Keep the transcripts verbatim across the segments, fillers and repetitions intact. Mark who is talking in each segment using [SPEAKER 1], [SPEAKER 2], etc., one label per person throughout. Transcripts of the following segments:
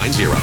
[SPEAKER 1] nine zero.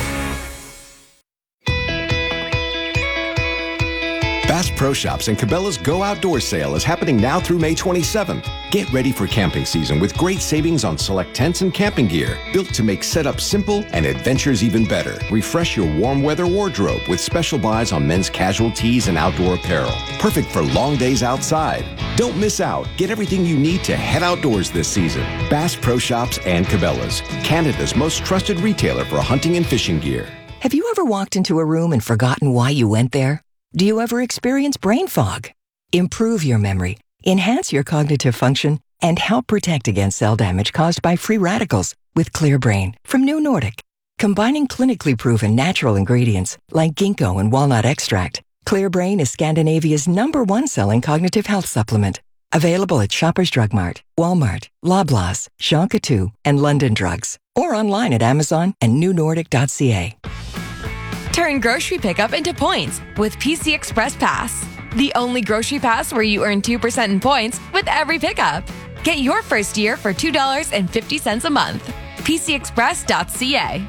[SPEAKER 2] Bass Pro Shops and Cabela's Go Outdoor Sale is happening now through May twenty-seventh. Get ready for camping season with great savings on select tents and camping gear, built to make setup simple and adventures even better. Refresh your warm weather wardrobe with special buys on men's casual tees and outdoor apparel. Perfect for long days outside. Don't miss out. Get everything you need to head outdoors this season. Bass Pro Shops and Cabela's, Canada's most trusted retailer for hunting and fishing gear.
[SPEAKER 3] Have you ever walked into a room and forgotten why you went there? Do you ever experience brain fog? Improve your memory, enhance your cognitive function, and help protect against cell damage caused by free radicals with Clear Brain from New Nordic. Combining clinically proven natural ingredients like ginkgo and walnut extract, Clear Brain is Scandinavia's number one selling cognitive health supplement. Available at Shoppers Drug Mart, Walmart, Loblaws, Shonka two, and London Drugs. Or online at Amazon and new nordic dot c a.
[SPEAKER 4] Turn grocery pickup into points with P C Express Pass. The only grocery pass where you earn two percent in points with every pickup. Get your first year for two dollars and fifty cents a month. P C express dot c a.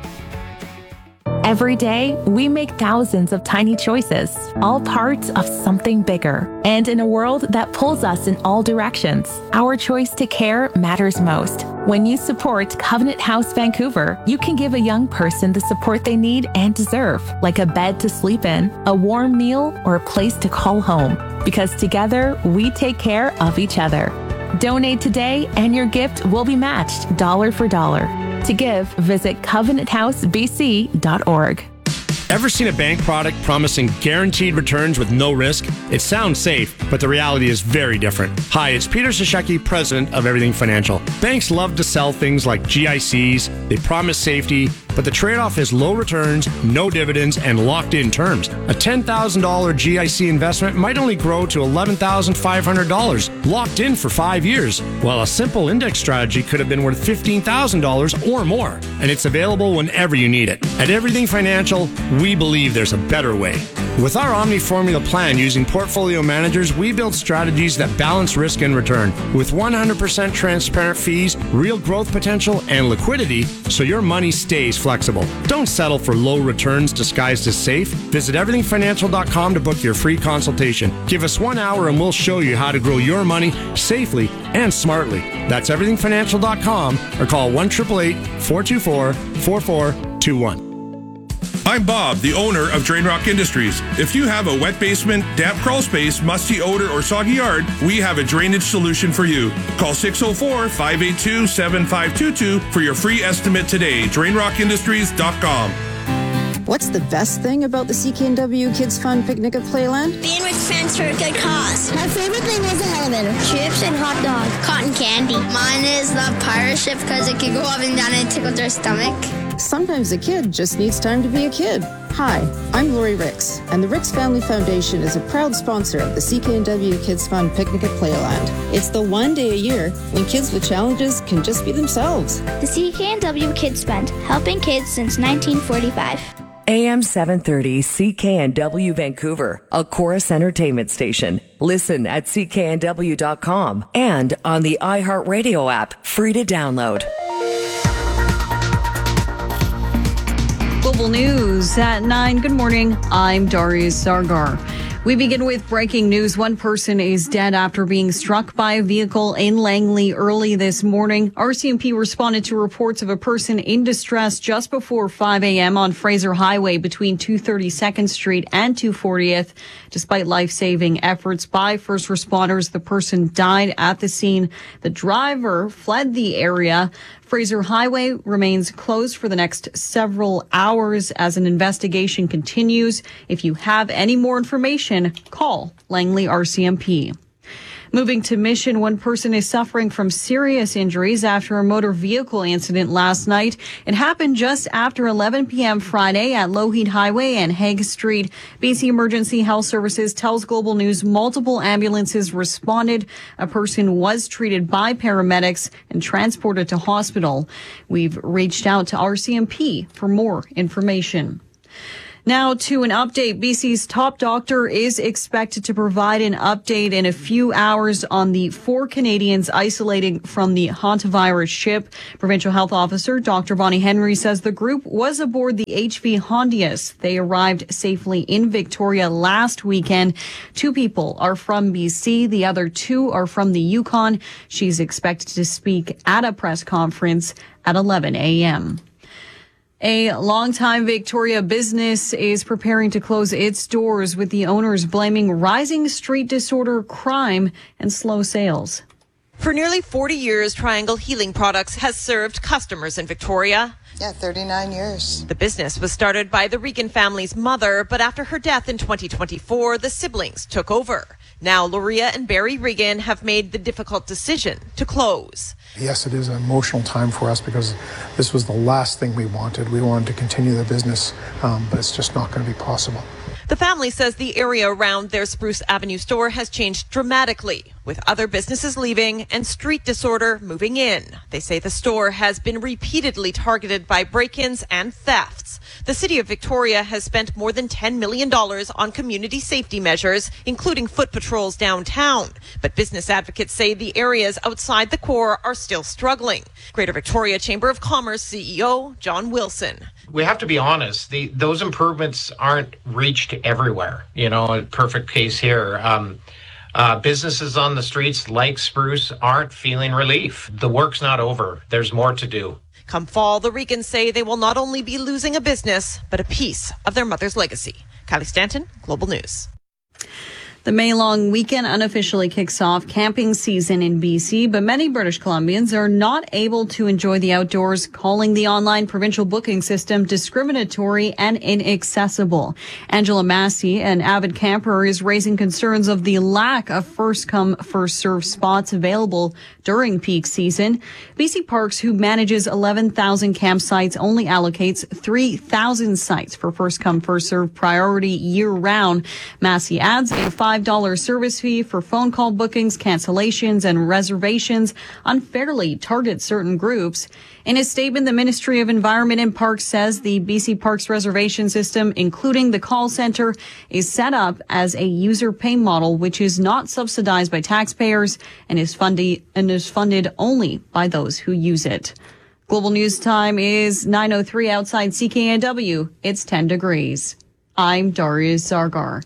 [SPEAKER 5] Every day, we make thousands of tiny choices, all parts of something bigger. And in a world that pulls us in all directions, our choice to care matters most. When you support Covenant House Vancouver, you can give a young person the support they need and deserve, like a bed to sleep in, a warm meal, or a place to call home. Because together, we take care of each other. Donate today and your gift will be matched dollar for dollar. To give, visit covenant house b c dot org.
[SPEAKER 6] Ever seen a bank product promising guaranteed returns with no risk? It sounds safe, but the reality is very different. Hi, it's Peter Sashecki, president of Everything Financial. Banks love to sell things like G I Cs. They promise safety, but the trade-off is low returns, no dividends, and locked-in terms. A ten thousand dollars G I C investment might only grow to eleven thousand five hundred dollars, locked in for five years, while a simple index strategy could have been worth fifteen thousand dollars or more, and it's available whenever you need it. At Everything Financial, we believe there's a better way. With our Omni Formula plan using portfolio managers, we build strategies that balance risk and return with one hundred percent transparent fees, real growth potential, and liquidity so your money stays flexible. Don't settle for low returns disguised as safe. Visit everything financial dot com to book your free consultation. Give us one hour and we'll show you how to grow your money safely and smartly. That's everything financial dot com or call one eight eight eight, four two four, four four two one.
[SPEAKER 7] I'm Bob, the owner of Drain Rock Industries. If you have a wet basement, damp crawl space, musty odor, or soggy yard, we have a drainage solution for you. Call six oh four, five eight two, seven five two two for your free estimate today. drain rock industries dot com.
[SPEAKER 8] What's the best thing about the C K N W Kids Fun Picnic at Playland?
[SPEAKER 9] Being with friends for a good cause. My favorite thing was the elevator. Chips and hot dog. Cotton candy. Mine is the pirate ship because it can go up and down and tickle their stomach.
[SPEAKER 8] Sometimes a kid just needs time to be a kid. Hi, I'm Lori Ricks, and the Ricks Family Foundation is a proud sponsor of the C K N W Kids Fun Picnic at Playland. It's the one day a year when kids with challenges can just be themselves.
[SPEAKER 9] The C K N W Kids Fund, helping kids since nineteen forty-five.
[SPEAKER 10] A M seven thirty C K N W Vancouver, a Chorus Entertainment station. Listen at c k n w dot com and on the iHeartRadio app, free to download.
[SPEAKER 11] Global News at nine. Good morning. I'm Darius Sargar. We begin with breaking news. One person is dead after being struck by a vehicle in Langley early this morning. R C M P responded to reports of a person in distress just before five a.m. on Fraser Highway between two thirty-second Street and two fortieth. Despite life-saving efforts by first responders, the person died at the scene. The driver fled the area. Fraser Highway remains closed for the next several hours as an investigation continues. If you have any more information, call Langley R C M P. Moving to Mission, one person is suffering from serious injuries after a motor vehicle incident last night. It happened just after eleven p.m. Friday at Lougheed Highway and Hague Street. B C Emergency Health Services tells Global News multiple ambulances responded. A person was treated by paramedics and transported to hospital. We've reached out to R C M P for more information. Now to an update. B C's top doctor is expected to provide an update in a few hours on the four Canadians isolating from the hantavirus ship. Provincial Health Officer Doctor Bonnie Henry says the group was aboard the H V Hondius. They arrived safely in Victoria last weekend. Two people are from B C. The other two are from the Yukon. She's expected to speak at a press conference at eleven a.m. A longtime Victoria business is preparing to close its doors, with the owners blaming rising street disorder crime and slow sales.
[SPEAKER 1] For nearly forty years, Triangle Healing Products has served customers in Victoria.
[SPEAKER 12] Yeah, thirty-nine years.
[SPEAKER 1] The business was started by the Regan family's mother, but after her death in twenty twenty-four, the siblings took over. Now, Loria and Barry Regan have made the difficult decision to close.
[SPEAKER 13] Yes, it is an emotional time for us because this was the last thing we wanted. We wanted to continue the business, um, but it's just not going to be possible.
[SPEAKER 1] The family says the area around their Spruce Avenue store has changed dramatically, with other businesses leaving and street disorder moving in. They say the store has been repeatedly targeted by break-ins and thefts. The city of Victoria has spent more than ten million dollars on community safety measures, including foot patrols downtown. But business advocates say the areas outside the core are still struggling. Greater Victoria Chamber of Commerce C E O John Wilson.
[SPEAKER 14] We have to be honest, the, those improvements aren't reached everywhere. You know, a perfect case here. Um, uh, businesses on the streets like Spruce aren't feeling relief. The work's not over. There's more to do.
[SPEAKER 1] Come fall, the Regans say they will not only be losing a business, but a piece of their mother's legacy. Kylie Stanton, Global News.
[SPEAKER 11] The May-long weekend unofficially kicks off camping season in B C, but many British Columbians are not able to enjoy the outdoors, calling the online provincial booking system discriminatory and inaccessible. Angela Massey, an avid camper, is raising concerns of the lack of first-come, first-served spots available during peak season. B C Parks, who manages eleven thousand campsites, only allocates three thousand sites for first-come, first-served priority year-round. Massey adds a five dollars service fee for phone call bookings, cancellations, and reservations unfairly target certain groups. In a statement, the Ministry of Environment and Parks says the B C Parks reservation system, including the call center, is set up as a user pay model, which is not subsidized by taxpayers and is funded and is funded only by those who use it. Global News Time is nine oh three outside C K N W. It's ten degrees. I'm Darius Zargar.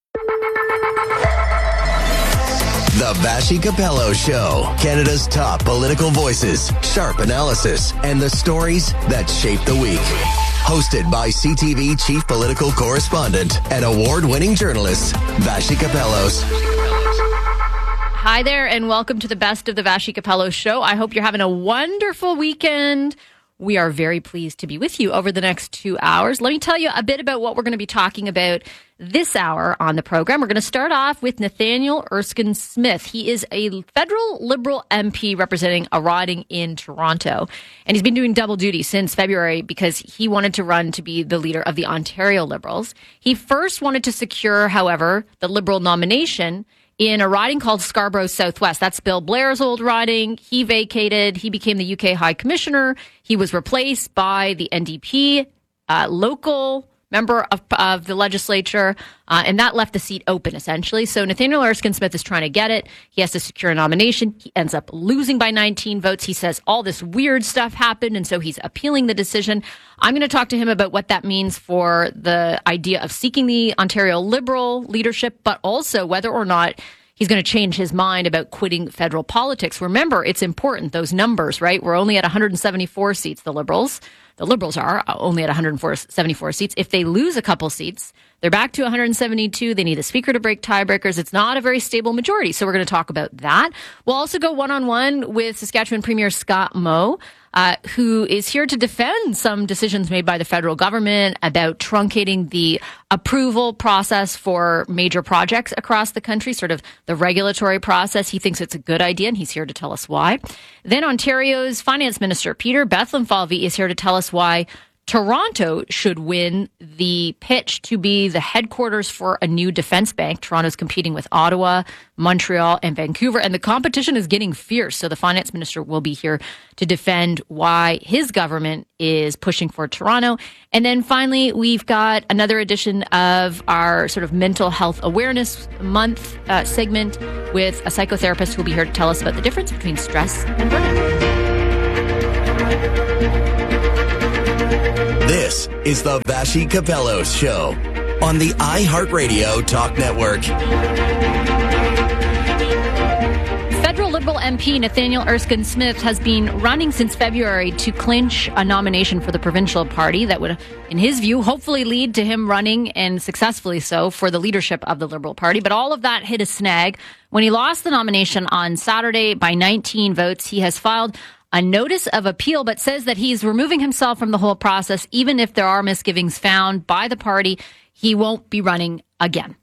[SPEAKER 15] The Vassy Capello Show. Canada's top political voices, sharp analysis, and the stories that shape the week. Hosted by C T V chief political correspondent and award-winning journalist, Vassy Capellos.
[SPEAKER 16] Hi there, and welcome to the Best of the Vassy Capello Show. I hope you're having a wonderful weekend. We are very pleased to be with you over the next two hours. Let me tell you a bit about what we're going to be talking about this hour on the program. We're going to start off with Nathaniel Erskine Smith. He is a federal Liberal M P representing a riding in Toronto. And he's been doing double duty since February because he wanted to run to be the leader of the Ontario Liberals. He first wanted to secure, however, the Liberal nomination in a riding called Scarborough Southwest. That's Bill Blair's old riding. He vacated. He became the U K High Commissioner. He was replaced by the N D P uh, local member of, of the legislature, uh, and that left the seat open, essentially. So Nathaniel Erskine Smith is trying to get it. He has to secure a nomination. He ends up losing by nineteen votes. He says all this weird stuff happened, and so he's appealing the decision. I'm going to talk to him about what that means for the idea of seeking the Ontario Liberal leadership, but also whether or not he's going to change his mind about quitting federal politics. Remember, it's important, those numbers, right? We're only at one hundred seventy-four seats, the Liberals. The Liberals are only at one hundred seventy-four seats. If they lose a couple seats, they're back to one hundred seventy-two. They need a speaker to break tiebreakers. It's not a very stable majority. So we're going to talk about that. We'll also go one-on-one with Saskatchewan Premier Scott Moe, uh, who is here to defend some decisions made by the federal government about truncating the approval process for major projects across the country, sort of the regulatory process. He thinks it's a good idea, and he's here to tell us why. Then Ontario's Finance Minister, Peter Bethlenfalvy, is here to tell us why Toronto should win the pitch to be the headquarters for a new defense bank. Toronto's competing with Ottawa, Montreal, and Vancouver, and the competition is getting fierce. So the finance minister will be here to defend why his government is pushing for Toronto. And then finally, we've got another edition of our sort of mental health awareness month uh, segment with a psychotherapist who will be here to tell us about the difference between stress and burnout.
[SPEAKER 15] This is the Vassy Kapelos Show on the iHeartRadio Talk Network.
[SPEAKER 16] Federal Liberal M P Nathaniel Erskine Smith has been running since February to clinch a nomination for the provincial party that would, in his view, hopefully lead to him running, and successfully so, for the leadership of the Liberal Party. But all of that hit a snag when he lost the nomination on Saturday by nineteen votes. He has filed a notice of appeal, but says that he's removing himself from the whole process. Even if there are misgivings found by the party, he won't be running again.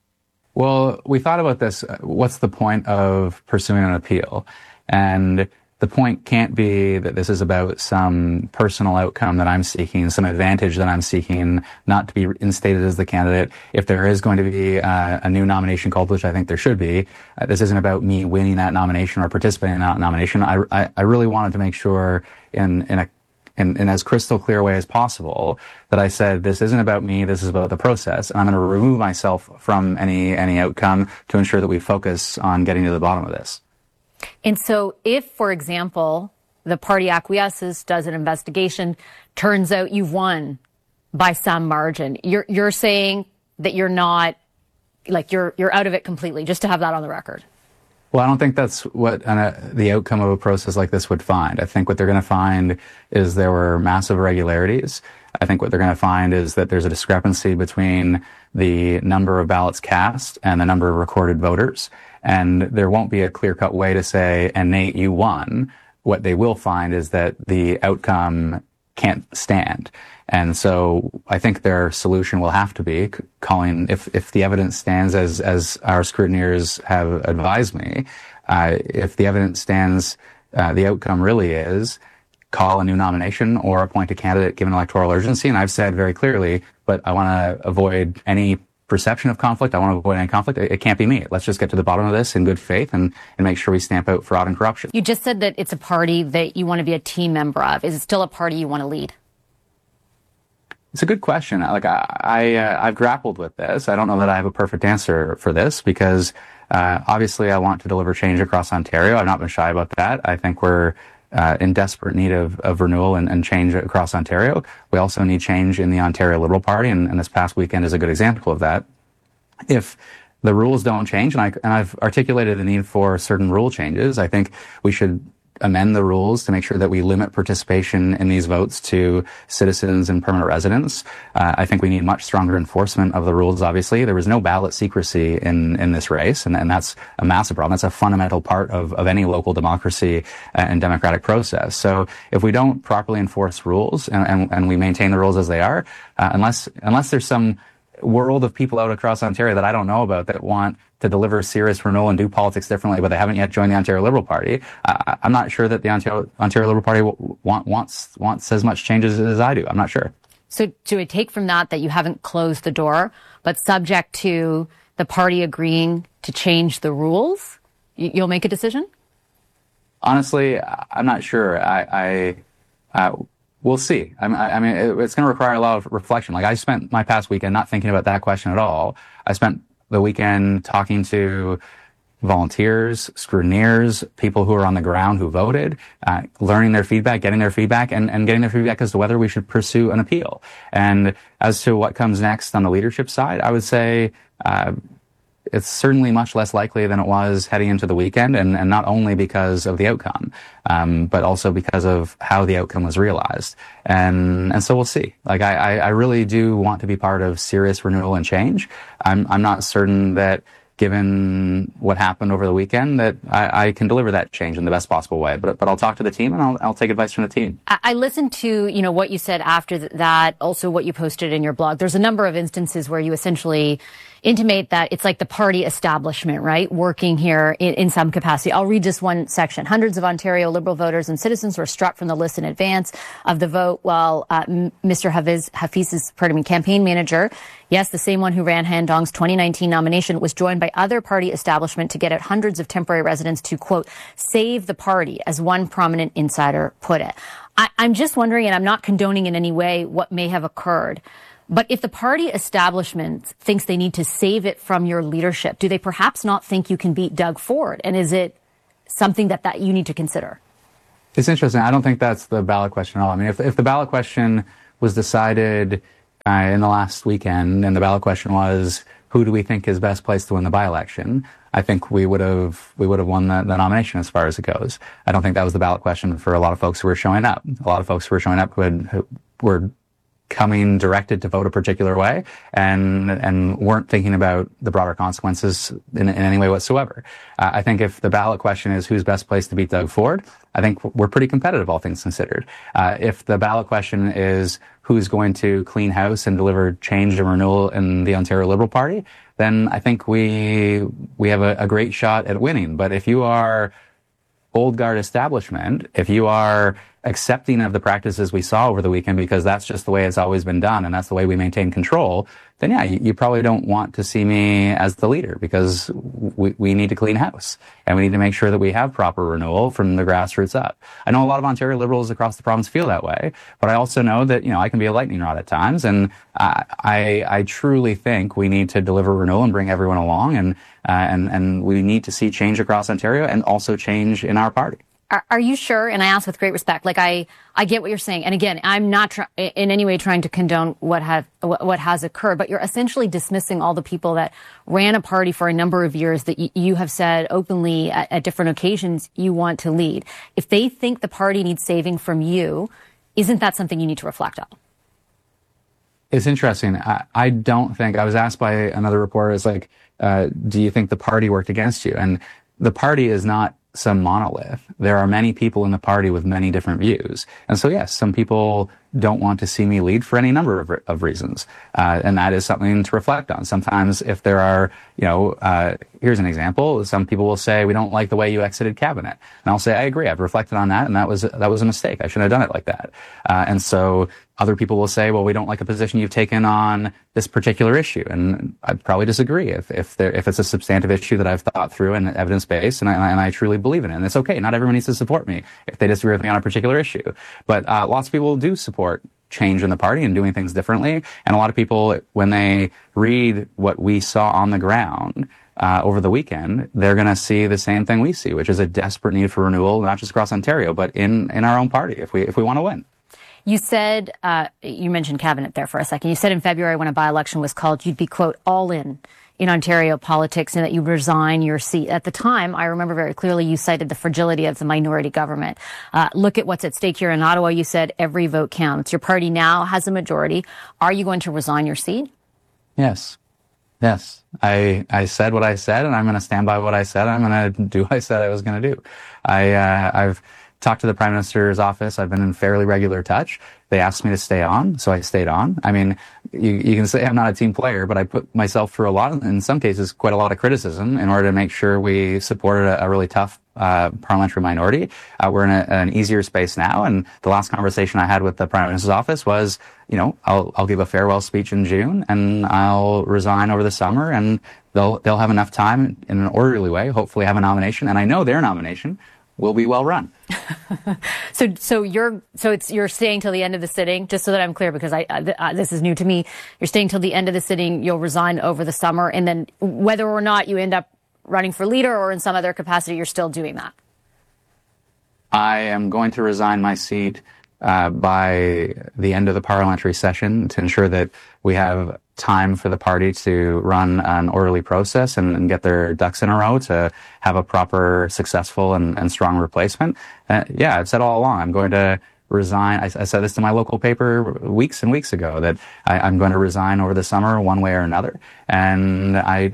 [SPEAKER 17] Well, we thought about this. What's the point of pursuing an appeal? And the point can't be that this is about some personal outcome that I'm seeking, some advantage that I'm seeking, not to be instated as the candidate. If there is going to be uh, a new nomination called, which I think there should be, uh, this isn't about me winning that nomination or participating in that nomination. I, I, I really wanted to make sure in, in a in, in as crystal clear a way as possible that I said, this isn't about me, this is about the process. And I'm going to remove myself from any any outcome to ensure that we focus on getting to the bottom of this.
[SPEAKER 16] And so if, for example, the party acquiesces, does an investigation, turns out you've won by some margin, you're you're saying that you're not, like, you're you're out of it completely, just to have that on the record.
[SPEAKER 17] Well, I don't think that's what uh, the outcome of a process like this would find. I think what they're going to find is there were massive irregularities. I think what they're going to find is that there's a discrepancy between the number of ballots cast and the number of recorded voters. And there won't be a clear-cut way to say, and Nate, you won. What they will find is that the outcome can't stand. And so I think their solution will have to be calling, if, if the evidence stands as, as our scrutineers have advised me, uh, if the evidence stands, uh, the outcome really is call a new nomination or appoint a candidate given electoral urgency. And I've said very clearly, but I want to avoid any perception of conflict. I want to avoid any conflict. It, it can't be me. Let's just get to the bottom of this in good faith and, and make sure we stamp out fraud and corruption.
[SPEAKER 16] You just said that it's a party that you want to be a team member of. Is it still a party you want to lead?
[SPEAKER 17] It's a good question. Like I, I uh, I've grappled with this. I don't know that I have a perfect answer for this because uh, obviously I want to deliver change across Ontario. I've not been shy about that. I think we're uh, in desperate need of, of renewal and, and change across Ontario. We also need change in the Ontario Liberal Party, and, and this past weekend is a good example of that. If the rules don't change, and, I, and I've articulated the need for certain rule changes, I think we should amend the rules to make sure that we limit participation in these votes to citizens and permanent residents. Uh, I think we need much stronger enforcement of the rules, obviously. There was no ballot secrecy in, in this race, and, and that's a massive problem. That's a fundamental part of, of any local democracy and democratic process. So if we don't properly enforce rules and, and, and we maintain the rules as they are, uh, unless unless there's some world of people out across Ontario that I don't know about that want to deliver serious renewal and do politics differently, but they haven't yet joined the Ontario Liberal Party. Uh, I'm not sure that the Ontario, Ontario Liberal Party want, wants wants as much change as, as I do. I'm not sure.
[SPEAKER 16] So do I take from that that you haven't closed the door, but subject to the party agreeing to change the rules, you'll make a decision?
[SPEAKER 17] Honestly, I'm not sure. I, I uh, we'll see. I, I mean, it's going to require a lot of reflection. Like I spent my past weekend not thinking about that question at all. I spent the weekend talking to volunteers, scrutineers, people who are on the ground who voted, uh, learning their feedback, getting their feedback, and, and getting their feedback as to whether we should pursue an appeal. And as to what comes next on the leadership side, I would say uh, it's certainly much less likely than it was heading into the weekend, and, and not only because of the outcome, um, but also because of how the outcome was realized. And and so we'll see. Like I, I really do want to be part of serious renewal and change. I'm I'm not certain that given what happened over the weekend, that I, I can deliver that change in the best possible way. But but I'll talk to the team, and I'll, I'll take advice from the team.
[SPEAKER 18] I, I listened to, you know, what you said after that, also what you posted in your blog. There's a number of instances where you essentially intimate that it's like the party establishment, right, working here in, in some capacity. I'll read just one section. Hundreds of Ontario Liberal voters and citizens were struck from the list in advance of the vote, while uh, Mister Hafiz, Hafiz's, pardon me, campaign manager, yes, the same one who ran Han Dong's twenty nineteen nomination, was joined by other party establishment to get at hundreds of temporary residents to, quote, save the party, as one prominent insider put it. I, I'm just wondering, and I'm not condoning in any way what may have occurred, but if the party establishment thinks they need to save it from your leadership, do they perhaps not think you can beat Doug Ford? And is it something that, that you need to consider?
[SPEAKER 17] It's interesting. I don't think that's the ballot question at all. I mean, if, if the ballot question was decided uh, in the last weekend, and the ballot question was, who do we think is best placed to win the by-election, I think we would have we would have won the, the nomination as far as it goes. I don't think that was the ballot question for a lot of folks who were showing up. A lot of folks who were showing up who, had, who were coming directed to vote a particular way and and weren't thinking about the broader consequences in, in any way whatsoever. Uh, I think if the ballot question is who's best placed to beat Doug Ford, I think we're pretty competitive, all things considered. Uh, if the ballot question is who's going to clean house and deliver change and renewal in the Ontario Liberal Party, then I think we we have a, a great shot at winning. But if you are old guard establishment, if you are accepting of the practices we saw over the weekend because that's just the way it's always been done and that's the way we maintain control, then yeah, you, you probably don't want to see me as the leader, because we, we need to clean house and we need to make sure that we have proper renewal from the grassroots up. I know a lot of Ontario Liberals across the province feel that way, but I also know that, you know, I can be a lightning rod at times, and I, I, I truly think we need to deliver renewal and bring everyone along, and, uh, and, and we need to see change across Ontario and also change in our party.
[SPEAKER 18] Are, are you sure? And I ask with great respect. Like, I, I get what you're saying. And again, I'm not try- in any way trying to condone what have, what, what has occurred, but you're essentially dismissing all the people that ran a party for a number of years that y- you have said openly at, at different occasions you want to lead. If they think the party needs saving from you, isn't that something you need to reflect on?
[SPEAKER 17] It's interesting. I, I don't think, I was asked by another reporter, it's like, uh, do you think the party worked against you? And the party is not some monolith. There are many people in the party with many different views. And so, yes, some people don't want to see me lead for any number of, of reasons. Uh, and that is something to reflect on. Sometimes if there are, you know, uh, here's an example. Some people will say, we don't like the way you exited cabinet. And I'll say, I agree. I've reflected on that. And that was, that was a mistake. I shouldn't have done it like that. Uh, and so other people will say, well, we don't like the position you've taken on this particular issue. And I'd probably disagree if, if there, if it's a substantive issue that I've thought through and evidence-based, and I, and I truly believe in it. And it's okay. Not everyone needs to support me if they disagree with me on a particular issue. But, uh, lots of people do support change in the party and doing things differently. And a lot of people, when they read what we saw on the ground uh, over the weekend, they're going to see the same thing we see, which is a desperate need for renewal, not just across Ontario, but in, in our own party if we if we want to win.
[SPEAKER 18] You said, uh, you mentioned cabinet there for a second. You said in February when a by-election was called, you'd be, quote, all in in Ontario politics and that you resign your seat. At the time, I remember very clearly you cited the fragility of the minority government. Uh, look at what's at stake here in Ottawa. You said every vote counts. Your party now has a majority. Are you going to resign your seat?
[SPEAKER 17] Yes. Yes. I, I said what I said, and I'm going to stand by what I said. I'm going to do what I said I was going to do. I, uh, I've talked to the Prime Minister's office. I've been in fairly regular touch. They asked me to stay on, so I stayed on. I mean, you, you can say I'm not a team player, but I put myself through a lot, in some cases, quite a lot of criticism in order to make sure we supported a, a really tough uh, parliamentary minority. Uh, we're in a, an easier space now, and the last conversation I had with the Prime Minister's office was, you know, I'll, I'll give a farewell speech in June, and I'll resign over the summer, and they'll they'll have enough time in an orderly way, hopefully have a nomination, and I know their nomination will be well run.
[SPEAKER 18] so, so you're, so it's, you're staying till the end of the sitting, just so that I'm clear, because I, uh, th- uh, this is new to me. You're staying till the end of the sitting. You'll resign over the summer. And then whether or not you end up running for leader or in some other capacity, you're still doing that.
[SPEAKER 17] I am going to resign my seat uh, by the end of the parliamentary session to ensure that we have time for the party to run an orderly process and, and get their ducks in a row to have a proper, successful, and, and strong replacement. Uh, yeah, I've said all along, I'm going to resign. I, I said this to my local paper weeks and weeks ago, that I, I'm going to resign over the summer one way or another. And I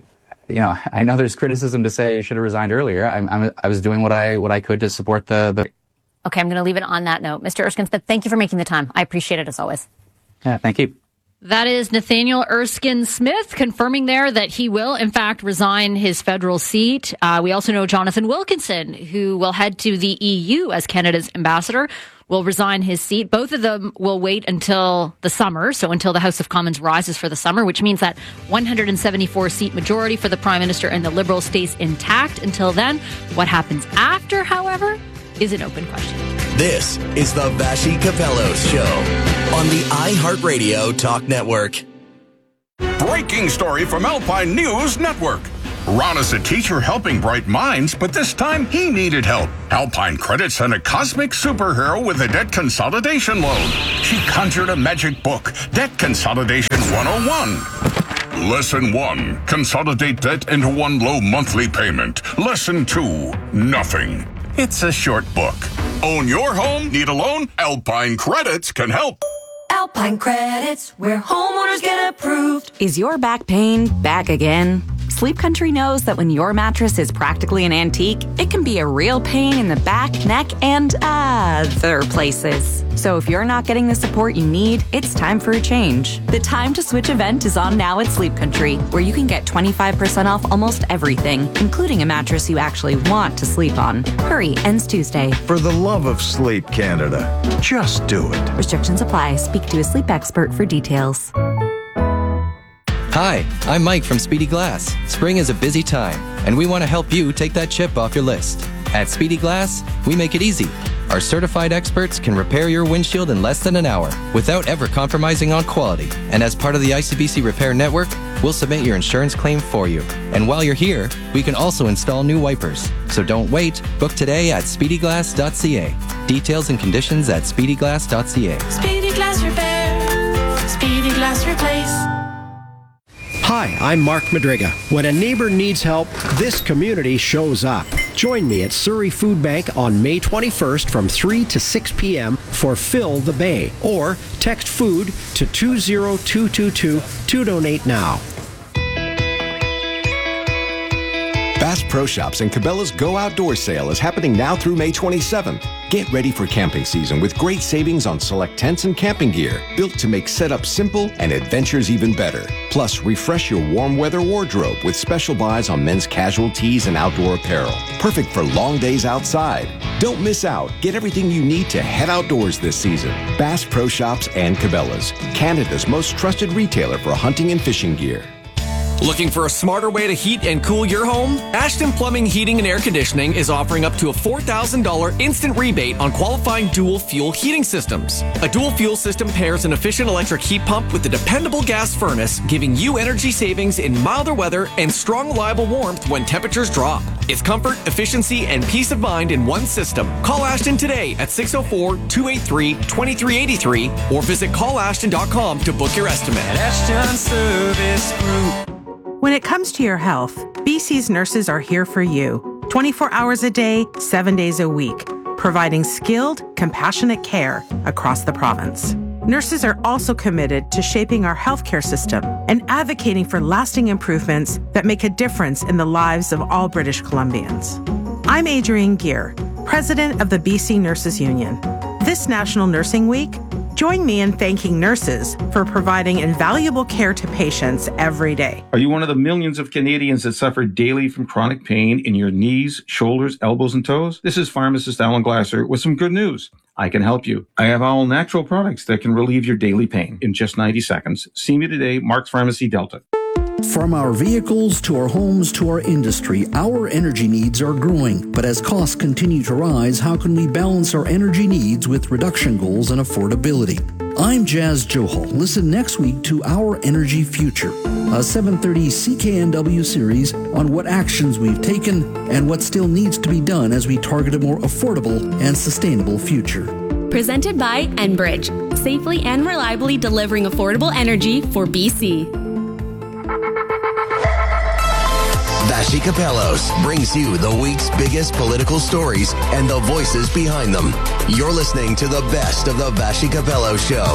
[SPEAKER 17] you know, I know there's criticism to say I should have resigned earlier. I'm, I'm, I was doing what I what I could to support the. the
[SPEAKER 18] Okay, I'm going to leave it on that note. Mister Erskine, thank you for making the time. I appreciate it as always.
[SPEAKER 17] Yeah, thank you.
[SPEAKER 16] That is Nathaniel Erskine Smith confirming there that he will, in fact, resign his federal seat. Uh, we also know Jonathan Wilkinson, who will head to the E U as Canada's ambassador, will resign his seat. Both of them will wait until the summer, so until the House of Commons rises for the summer, which means that one hundred seventy-four seat majority for the Prime Minister and the Liberals stays intact until then. What happens after, however, is an open question.
[SPEAKER 15] This is the Vassy Kapelos Show on the iHeartRadio Talk Network.
[SPEAKER 19] Breaking story from Alpine News Network. Ron is a teacher helping bright minds, but this time he needed help. Alpine Credit sent a cosmic superhero with a debt consolidation loan. She conjured a magic book, Debt Consolidation one oh one. Lesson one, consolidate debt into one low monthly payment. Lesson two, nothing. It's a short book. Own your home? Need a loan? Alpine Credits can help.
[SPEAKER 20] Alpine Credits, where homeowners get approved. Is your back pain back again? Sleep Country knows that when your mattress is practically an antique, it can be a real pain in the back, neck, and other places. So if you're not getting the support you need, it's time for a change. The Time to Switch event is on now at Sleep Country, where you can get twenty-five percent off almost everything, including a mattress you actually want to sleep on. Hurry, ends Tuesday.
[SPEAKER 21] For the love of sleep, Canada, just do it.
[SPEAKER 20] Restrictions apply. Speak to a sleep expert for details.
[SPEAKER 22] Hi, I'm Mike from Speedy Glass. Spring is a busy time, and we want to help you take that chip off your list. At Speedy Glass, we make it easy. Our certified experts can repair your windshield in less than an hour without ever compromising on quality. And as part of the I C B C Repair Network, we'll submit your insurance claim for you. And while you're here, we can also install new wipers. So don't wait. Book today at speedy glass dot c a. Details and conditions at speedy glass dot c a.
[SPEAKER 20] Speedy Glass Repair. Speedy Glass Replace.
[SPEAKER 23] Hi, I'm Mark Madriga. When a neighbor needs help, this community shows up. Join me at Surrey Food Bank on May twenty-first from three to six p.m. for Fill the Bay. Or text food to two zero two two two to donate now.
[SPEAKER 2] Bass Pro Shops and Cabela's Go Outdoor Sale is happening now through May twenty-seventh. Get ready for camping season with great savings on select tents and camping gear, built to make setup simple and adventures even better. Plus, refresh your warm weather wardrobe with special buys on men's casual tees and outdoor apparel. Perfect for long days outside. Don't miss out. Get everything you need to head outdoors this season. Bass Pro Shops and Cabela's, Canada's most trusted retailer for hunting and fishing gear.
[SPEAKER 24] Looking for a smarter way to heat and cool your home? Ashton Plumbing, Heating and Air Conditioning is offering up to a four thousand dollars instant rebate on qualifying dual fuel heating systems. A dual fuel system pairs an efficient electric heat pump with a dependable gas furnace, giving you energy savings in milder weather and strong, reliable warmth when temperatures drop. It's comfort, efficiency, and peace of mind in one system. Call Ashton today at six oh four, two eight three, two three eight three or visit call ashton dot com to book your estimate.
[SPEAKER 25] Ashton Service Group. When it comes to your health, B C's nurses are here for you, twenty-four hours a day, seven days a week, providing skilled, compassionate care across the province. Nurses are also committed to shaping our healthcare system and advocating for lasting improvements that make a difference in the lives of all British Columbians. I'm Adrienne Gear, president of the B C Nurses Union. This National Nursing Week, join me in thanking nurses for providing invaluable care to patients every day.
[SPEAKER 26] Are you one of the millions of Canadians that suffer daily from chronic pain in your knees, shoulders, elbows, and toes? This is pharmacist Alan Glasser with some good news. I can help you. I have all natural products that can relieve your daily pain in just ninety seconds. See me today, Mark's Pharmacy Delta.
[SPEAKER 27] From our vehicles to our homes to our industry, our energy needs are growing. But as costs continue to rise, how can we balance our energy needs with reduction goals and affordability? I'm Jazz Johal. Listen next week to Our Energy Future, a seven thirty C K N W series on what actions we've taken and what still needs to be done as we target a more affordable and sustainable future.
[SPEAKER 28] Presented by Enbridge, safely and reliably delivering affordable energy for B C.
[SPEAKER 15] Vassy Kapelos brings you the week's biggest political stories and the voices behind them. You're listening to the best of the Vassy Kapelos Show.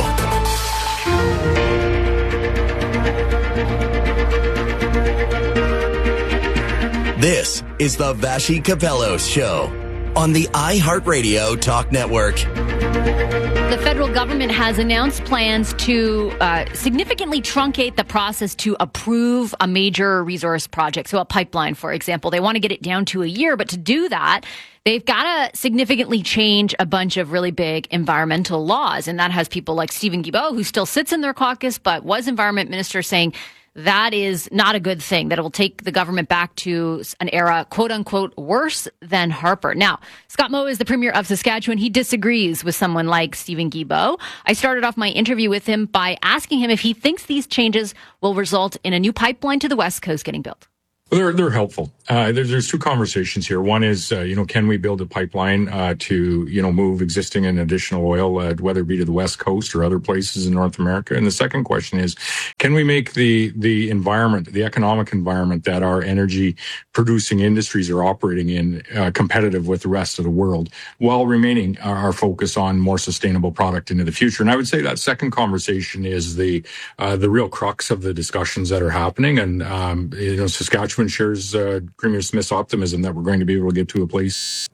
[SPEAKER 15] This is the Vassy Capello Show on the iHeartRadio Talk Network.
[SPEAKER 16] The federal government has announced plans to uh, significantly truncate the process to approve a major resource project. So a pipeline, for example. They want to get it down to a year, but to do that, they've got to significantly change a bunch of really big environmental laws. And that has people like Steven Guilbeault, who still sits in their caucus, but was environment minister, saying that is not a good thing, that it will take the government back to an era, quote unquote, worse than Harper. Now, Scott Moe is the premier of Saskatchewan. He disagrees with someone like Steven Guilbeault. I started off my interview with him by asking him if he thinks these changes will result in a new pipeline to the West Coast getting built.
[SPEAKER 3] Well, they're, they're helpful. Uh, there's, there's two conversations here. One is, uh, you know, can we build a pipeline uh, to, you know, move existing and additional oil, uh, whether it be to the West Coast or other places in North America? And the second question is, can we make the the environment, the economic environment that our energy producing industries are operating in uh, competitive with the rest of the world while remaining our, our focus on more sustainable product into the future? And I would say that second conversation is the uh, the real crux of the discussions that are happening. And, um, you know, Saskatchewan shares uh, Premier Smith's optimism that we're going to be able to get to a place.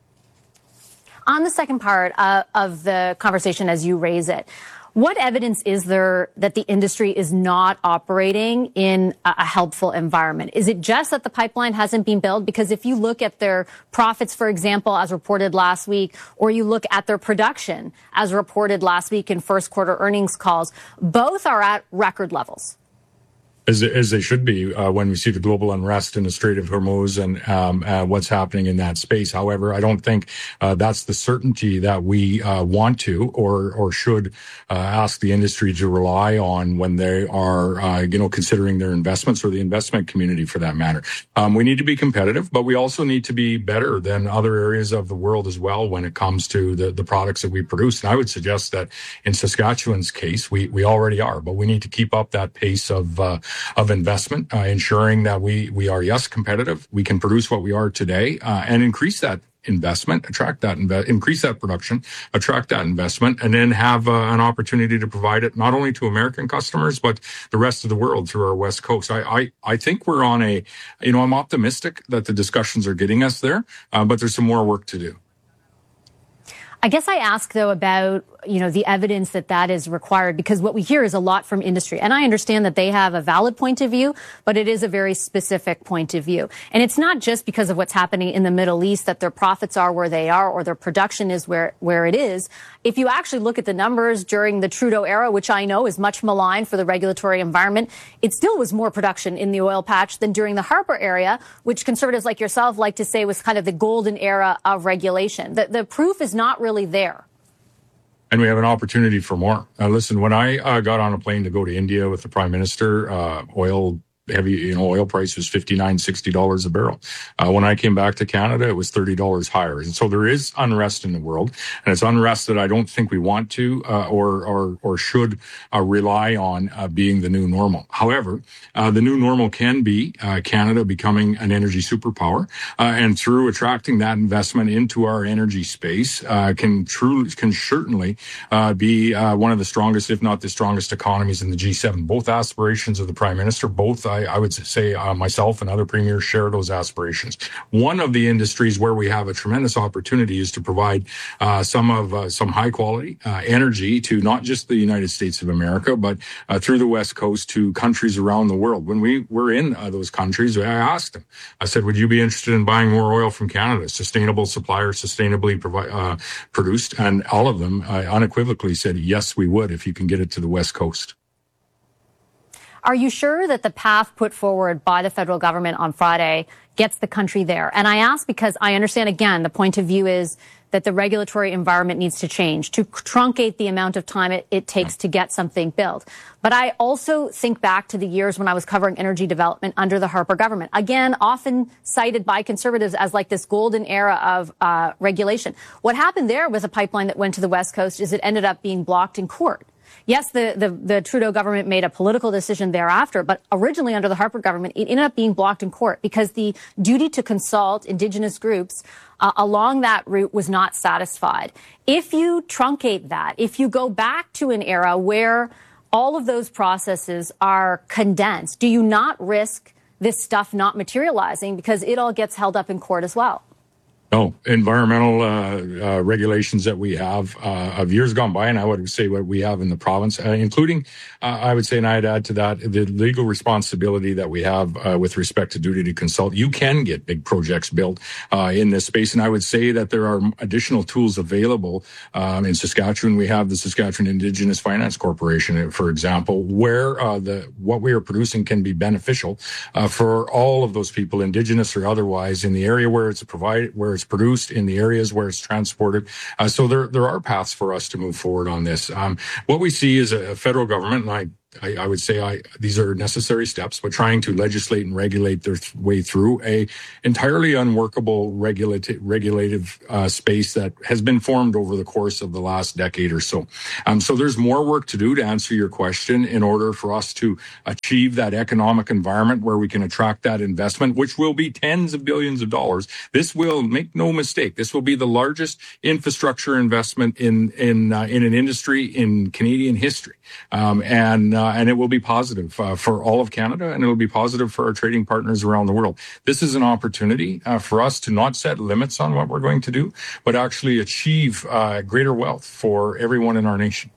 [SPEAKER 18] On the second part uh, of the conversation, as you raise it, what evidence is there that the industry is not operating in a, a helpful environment? Is it just that the pipeline hasn't been built? Because if you look at their profits, for example, as reported last week, or you look at their production as reported last week in first quarter earnings calls, both are at record levels.
[SPEAKER 3] As, as they should be uh, when we see the global unrest in the Strait of Hormuz and um, uh, what's happening in that space. However, I don't think uh, that's the certainty that we uh, want to or or should uh, ask the industry to rely on when they are, uh, you know, considering their investments, or the investment community for that matter. Um, we need to be competitive, but we also need to be better than other areas of the world as well when it comes to the, the products that we produce. And I would suggest that in Saskatchewan's case, we, we already are, but we need to keep up that pace of uh, of investment, uh, ensuring that we we are, yes, competitive. We can produce what we are today uh, and increase that investment, attract that, inve- increase that production, attract that investment, and then have uh, an opportunity to provide it not only to American customers, but the rest of the world through our West Coast. I I, I think we're on a, you know, I'm optimistic that the discussions are getting us there, uh, but there's some more work to do.
[SPEAKER 18] I guess I ask, though, about, you know, the evidence that that is required, because what we hear is a lot from industry. And I understand that they have a valid point of view, but it is a very specific point of view. And it's not just because of what's happening in the Middle East that their profits are where they are or their production is where, where it is. If you actually look at the numbers during the Trudeau era, which I know is much maligned for the regulatory environment, it still was more production in the oil patch than during the Harper era, which conservatives like yourself like to say was kind of the golden era of regulation. The, the proof is not really there.
[SPEAKER 3] And we have an opportunity for more. Uh, listen, when I uh, got on a plane to go to India with the Prime Minister, uh, oil heavy, you know, oil price was fifty-nine dollars, sixty dollars a barrel. Uh, when I came back to Canada, it was thirty dollars higher. And so there is unrest in the world, and it's unrest that I don't think we want to uh, or or or should uh, rely on uh, being the new normal. However, uh, the new normal can be uh, Canada becoming an energy superpower, uh, and through attracting that investment into our energy space, uh, can truly can certainly uh, be uh, one of the strongest, if not the strongest, economies in the G seven. Both aspirations of the Prime Minister, both uh, I, I would say uh, myself and other premiers share those aspirations. One of the industries where we have a tremendous opportunity is to provide uh, some of uh, some high quality uh, energy to not just the United States of America, but uh, through the West Coast to countries around the world. When we were in uh, those countries, I asked them, I said, would you be interested in buying more oil from Canada? Sustainable supplier, sustainably provi- uh, produced. And all of them uh, unequivocally said, yes, we would if you can get it to the West Coast.
[SPEAKER 18] Are you sure that the path put forward by the federal government on Friday gets the country there? And I ask because I understand, again, the point of view is that the regulatory environment needs to change to truncate the amount of time it, it takes to get something built. But I also think back to the years when I was covering energy development under the Harper government. Again, often cited by conservatives as like this golden era of uh, regulation. What happened there with a pipeline that went to the West Coast is it ended up being blocked in court. Yes, the, the, the Trudeau government made a political decision thereafter, but originally under the Harper government, it ended up being blocked in court because the duty to consult Indigenous groups uh, along that route was not satisfied. If you truncate that, if you go back to an era where all of those processes are condensed, do you not risk this stuff not materializing because it all gets held up in court as well.
[SPEAKER 3] No, environmental uh, uh, regulations that we have uh, of years gone by, and I would say what we have in the province, uh, including, uh, I would say, and I'd add to that, the legal responsibility that we have uh, with respect to duty to consult. You can get big projects built uh, in this space, and I would say that there are additional tools available. Um, in Saskatchewan, we have the Saskatchewan Indigenous Finance Corporation, for example, where uh, the what we are producing can be beneficial uh, for all of those people, Indigenous or otherwise, in the area where it's provided, where it's produced, in the areas where it's transported. Uh, so there there are paths for us to move forward on this. Um, what we see is a federal government, and I I, I would say I, these are necessary steps, but trying to legislate and regulate their th- way through a entirely unworkable regulati- regulative uh, space that has been formed over the course of the last decade or so. Um, so there's more work to do to answer your question in order for us to achieve that economic environment where we can attract that investment, which will be tens of billions of dollars. This will, make no mistake, this will be the largest infrastructure investment in in uh, in an industry in Canadian history, um, and uh, and it will be positive uh, for all of Canada, and it will be positive for our trading partners around the world. This is an opportunity uh, for us to not set limits on what we're going to do, but actually achieve uh, greater wealth for everyone in our nation.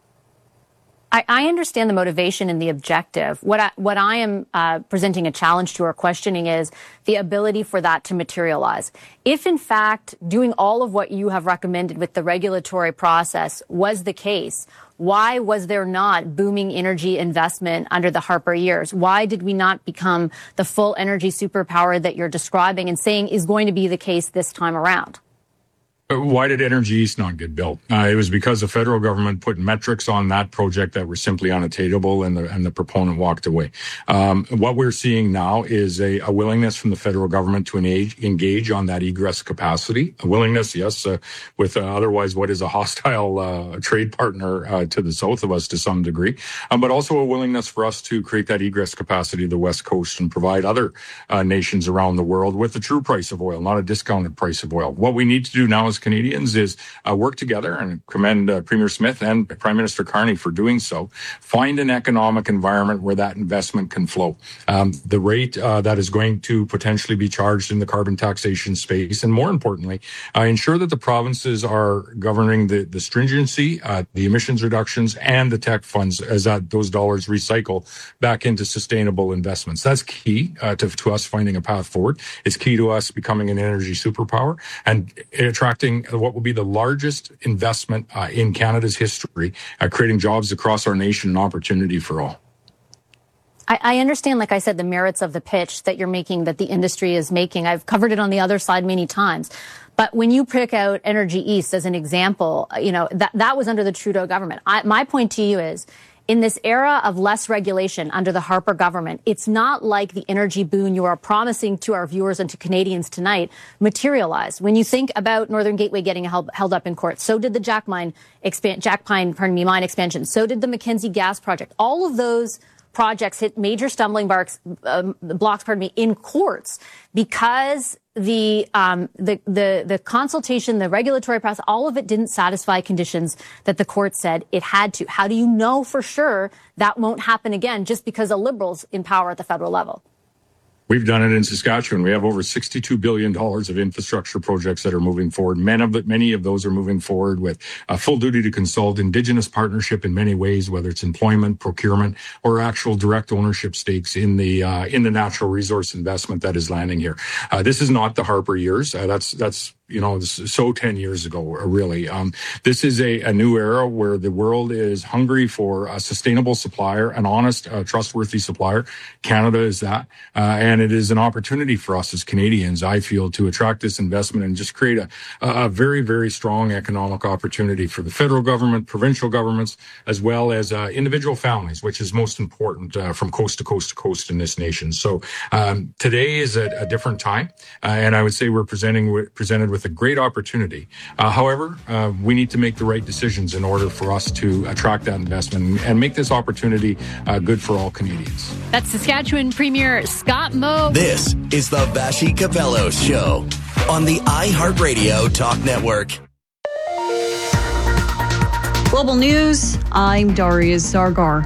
[SPEAKER 18] I, I understand the motivation and the objective. What I, what I am uh, presenting a challenge to or questioning is the ability for that to materialize. If, in fact, doing all of what you have recommended with the regulatory process was the case, why was there not booming energy investment under the Harper years? Why did we not become the full energy superpower that you're describing and saying is going to be the case this time around?
[SPEAKER 3] Why did Energy East not get built? Uh, it was because the federal government put metrics on that project that were simply unattainable, and the and the proponent walked away. Um, what we're seeing now is a, a willingness from the federal government to engage, engage on that egress capacity. A willingness, yes, uh, with uh, otherwise what is a hostile uh, trade partner uh, to the south of us to some degree, um, but also a willingness for us to create that egress capacity to the West Coast and provide other uh, nations around the world with the true price of oil, not a discounted price of oil. What we need to do now is Canadians is uh, work together, and commend uh, Premier Smith and Prime Minister Carney for doing so. Find an economic environment where that investment can flow. Um, the rate uh, that is going to potentially be charged in the carbon taxation space, and more importantly, uh, ensure that the provinces are governing the, the stringency, uh, the emissions reductions, and the tech funds as that those dollars recycle back into sustainable investments. That's key uh, to, to us finding a path forward. It's key to us becoming an energy superpower and attracting what will be the largest investment uh, in Canada's history, uh, creating jobs across our nation and opportunity for all.
[SPEAKER 18] I, I understand, like I said, the merits of the pitch that you're making, that the industry is making. I've covered it on the other side many times. But when you pick out Energy East as an example, you know, that, that was under the Trudeau government. I, my point to you is, in this era of less regulation under the Harper government, it's not like the energy boon you are promising to our viewers and to Canadians tonight materialized. When you think about Northern Gateway getting held, held up in court, so did the Jack Mine expand, Jack Pine, pardon me, mine expansion. So did the Mackenzie Gas project. All of those projects hit major stumbling blocks, um, blocks, pardon me, in courts because the, um, the, the, the consultation, the regulatory process, all of it didn't satisfy conditions that the court said it had to. How do you know for sure that won't happen again just because of Liberals in power at the federal level?
[SPEAKER 3] We've done it in Saskatchewan. We have over sixty-two billion dollars of infrastructure projects that are moving forward. Many of, many of those are moving forward with a full duty to consult, Indigenous partnership in many ways, whether it's employment, procurement, or actual direct ownership stakes in the uh, in the natural resource investment that is landing here. Uh, this is not the Harper years. Uh, that's that's. You know, so ten years ago, really. Um, this is a, a new era where the world is hungry for a sustainable supplier, an honest, uh, trustworthy supplier. Canada is that. Uh, and it is an opportunity for us as Canadians, I feel, to attract this investment and just create a, a very, very strong economic opportunity for the federal government, provincial governments, as well as uh, individual families, which is most important uh, from coast to coast to coast in this nation. So um, today is a, a different time. Uh, and I would say we're presenting presented with with a great opportunity. Uh, however, uh, we need to make the right decisions in order for us to attract that investment and make this opportunity uh, good for all Canadians.
[SPEAKER 16] That's Saskatchewan Premier Scott Moe.
[SPEAKER 15] This is the Vassy Capello Show on the iHeartRadio Talk Network.
[SPEAKER 11] Global News, I'm Darius Zargar.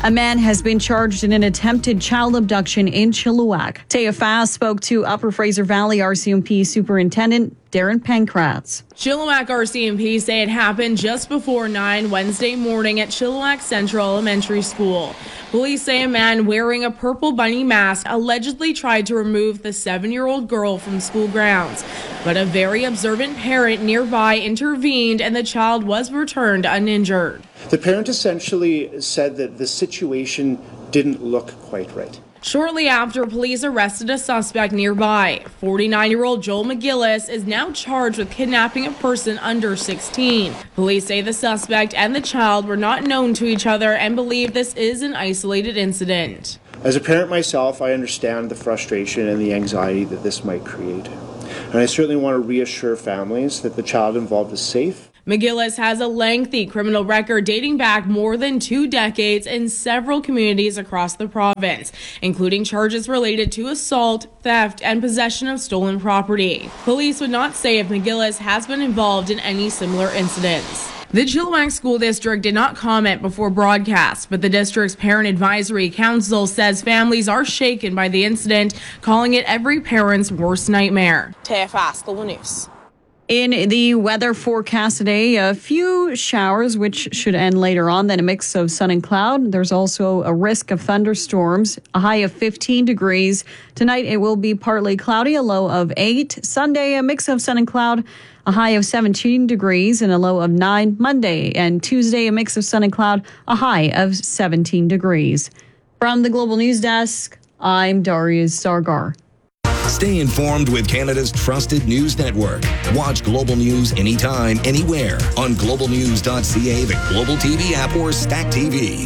[SPEAKER 11] A man has been charged in an attempted child abduction in Chilliwack. Taya Fass spoke to Upper Fraser Valley R C M P Superintendent Darren Pankratz.
[SPEAKER 4] Chilliwack R C M P say it happened just before nine Wednesday morning at Chilliwack Central Elementary School. Police say a man wearing a purple bunny mask allegedly tried to remove the seven-year-old girl from school grounds, but a very observant parent nearby intervened and the child was returned uninjured.
[SPEAKER 5] The parent essentially said that the situation didn't look quite right.
[SPEAKER 4] Shortly after, police arrested a suspect nearby. forty-nine-year-old Joel McGillis is now charged with kidnapping a person under sixteen. Police say the suspect and the child were not known to each other and believe this is an isolated incident.
[SPEAKER 5] As a parent myself, I understand the frustration and the anxiety that this might create. And I certainly want to reassure families that the child involved is safe.
[SPEAKER 4] McGillis has a lengthy criminal record dating back more than two decades in several communities across the province, including charges related to assault, theft, and possession of stolen property. Police would not say if McGillis has been involved in any similar incidents. The Chilliwack School District did not comment before broadcast, but the district's Parent Advisory Council says families are shaken by the incident, calling it every parent's worst nightmare.
[SPEAKER 6] Taya Fass, Global News.
[SPEAKER 11] In the weather forecast today, a few showers, which should end later on, then a mix of sun and cloud. There's also a risk of thunderstorms, a high of fifteen degrees. Tonight, it will be partly cloudy, a low of eight. Sunday, a mix of sun and cloud, a high of seventeen degrees and a low of nine. Monday and Tuesday, a mix of sun and cloud, a high of seventeen degrees. From the Global News Desk, I'm Darius Sargar.
[SPEAKER 7] Stay informed with Canada's trusted news network. Watch Global News anytime, anywhere on global news dot c a, the Global T V app, or Stack T V.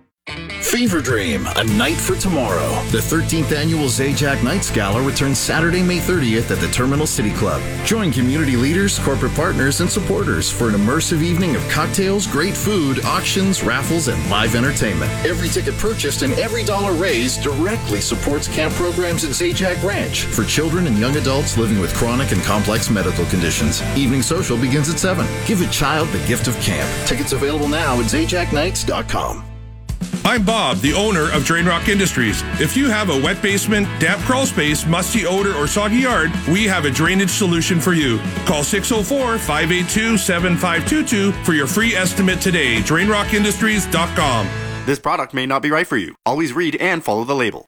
[SPEAKER 8] Fever Dream, a night for tomorrow. The thirteenth annual Zajac Nights Gala returns Saturday, May thirtieth at the Terminal City Club. Join community leaders, corporate partners, and supporters for an immersive evening of cocktails, great food, auctions, raffles, and live entertainment. Every ticket purchased and every dollar raised directly supports camp programs at Zajac Ranch for children and young adults living with chronic and complex medical conditions. Evening social begins at seven. Give a child the gift of camp. Tickets available now at zajac nights dot com.
[SPEAKER 9] I'm Bob, the owner of Drain Rock Industries. If you have a wet basement, damp crawl space, musty odor, or soggy yard, we have a drainage solution for you. Call six oh four, five eight two, seven five two two for your free estimate today. drain rock industries dot com.
[SPEAKER 10] This product may not be right for you. Always read and follow the label.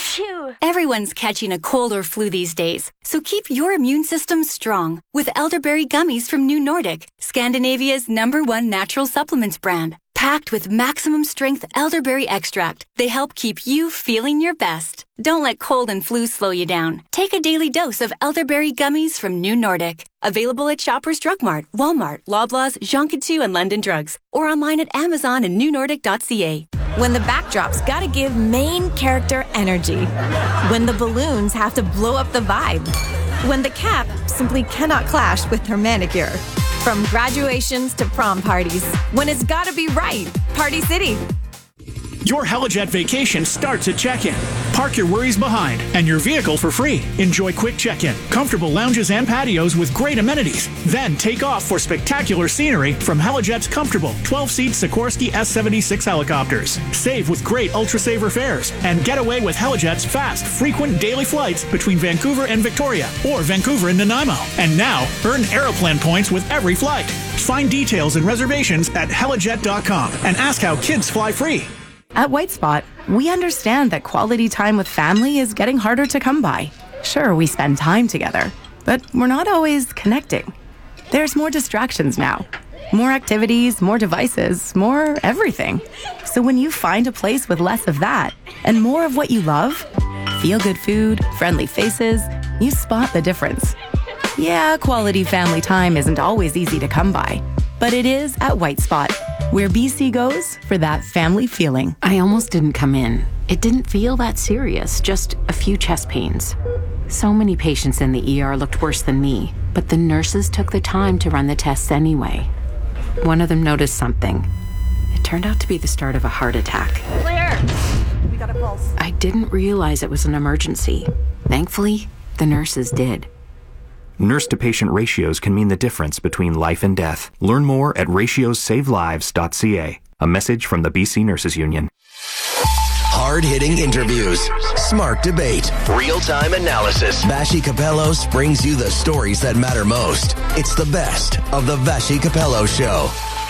[SPEAKER 12] Everyone's catching a cold or flu these days, so keep your immune system strong with elderberry gummies from New Nordic, Scandinavia's number one natural supplements brand. Packed with maximum strength elderberry extract, they help keep you feeling your best. Don't let cold and flu slow you down. Take a daily dose of elderberry gummies from New Nordic. Available at Shoppers Drug Mart, Walmart, Loblaws, Jean Coutu, and London Drugs, or online at Amazon and new nordic dot c a.
[SPEAKER 29] When the backdrop's gotta give main character energy. When the balloons have to blow up the vibe. When the cap simply cannot clash with her manicure. From graduations to prom parties. When it's gotta be right. Party City.
[SPEAKER 30] Your Helijet vacation starts at check-in. Park your worries behind and your vehicle for free. Enjoy quick check-in, comfortable lounges and patios with great amenities. Then take off for spectacular scenery from Helijet's comfortable twelve-seat Sikorsky S seventy-six helicopters. Save with great Ultra-Saver fares and get away with Helijet's fast, frequent daily flights between Vancouver and Victoria or Vancouver and Nanaimo. And now, earn Aeroplan points with every flight. Find details and reservations at helijet dot com and ask how kids fly free.
[SPEAKER 25] At White Spot, we understand that quality time with family is getting harder to come by. Sure, we spend time together, but we're not always connecting. There's more distractions now. More activities, more devices, more everything. So when you find a place with less of that and more of what you love, feel-good food, friendly faces, you spot the difference. Yeah, quality family time isn't always easy to come by, but it is at White Spot, where B C goes for that family feeling.
[SPEAKER 31] I almost didn't come in. It didn't feel that serious, just a few chest pains. So many patients in the E R looked worse than me, but the nurses took the time to run the tests anyway. One of them noticed something. It turned out to be the start of a heart attack.
[SPEAKER 29] Clear! We got a pulse.
[SPEAKER 31] I didn't realize it was an emergency. Thankfully, the nurses did.
[SPEAKER 32] Nurse-to-patient ratios can mean the difference between life and death. Learn more at ratios save lives dot c a. A message from the B C Nurses Union.
[SPEAKER 15] Hard-hitting interviews, smart debate, real-time analysis. Vassy Capellos brings you the stories that matter most. It's the best of the Vassy Capello Show.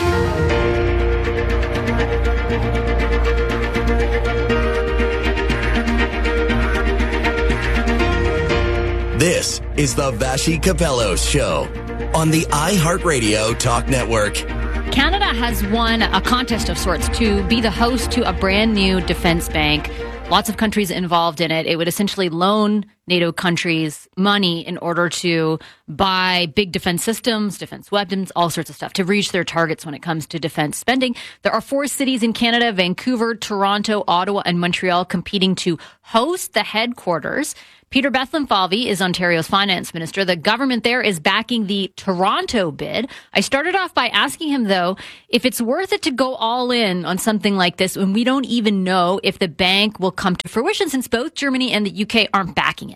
[SPEAKER 15] This is the Vassy Capellos Show on the iHeartRadio Talk Network.
[SPEAKER 16] Canada has won a contest of sorts to be the host to a brand new defense bank. Lots of countries involved in it. It would essentially loan NATO countries money in order to buy big defense systems, defense weapons, all sorts of stuff to reach their targets when it comes to defense spending. There are four cities in Canada, Vancouver, Toronto, Ottawa, and Montreal, competing to host the headquarters. Peter Bethlenfalvy is Ontario's finance minister. The government there is backing the Toronto bid. I started off by asking him, though, if it's worth it to go all in on something like this when we don't even know if the bank will come to fruition, since both Germany and the U K aren't backing it.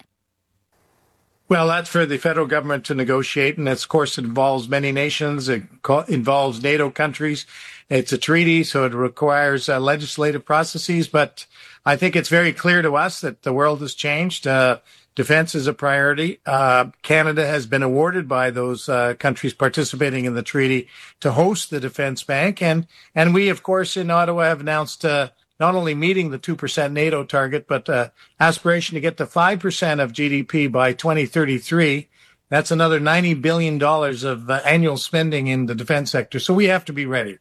[SPEAKER 1] Well, that's for the federal government to negotiate, and of course it involves many nations. It co- involves NATO countries. It's a treaty, so it requires uh, legislative processes, but I think it's very clear to us that the world has changed. Uh, defense is a priority. Uh, Canada has been awarded by those uh, countries participating in the treaty to host the defense bank. And, and we, of course, in Ottawa have announced uh, not only meeting the two percent NATO target, but uh, aspiration to get to five percent of G D P by twenty thirty-three. That's another ninety billion dollars of uh, annual spending in the defense sector. So we have to be ready.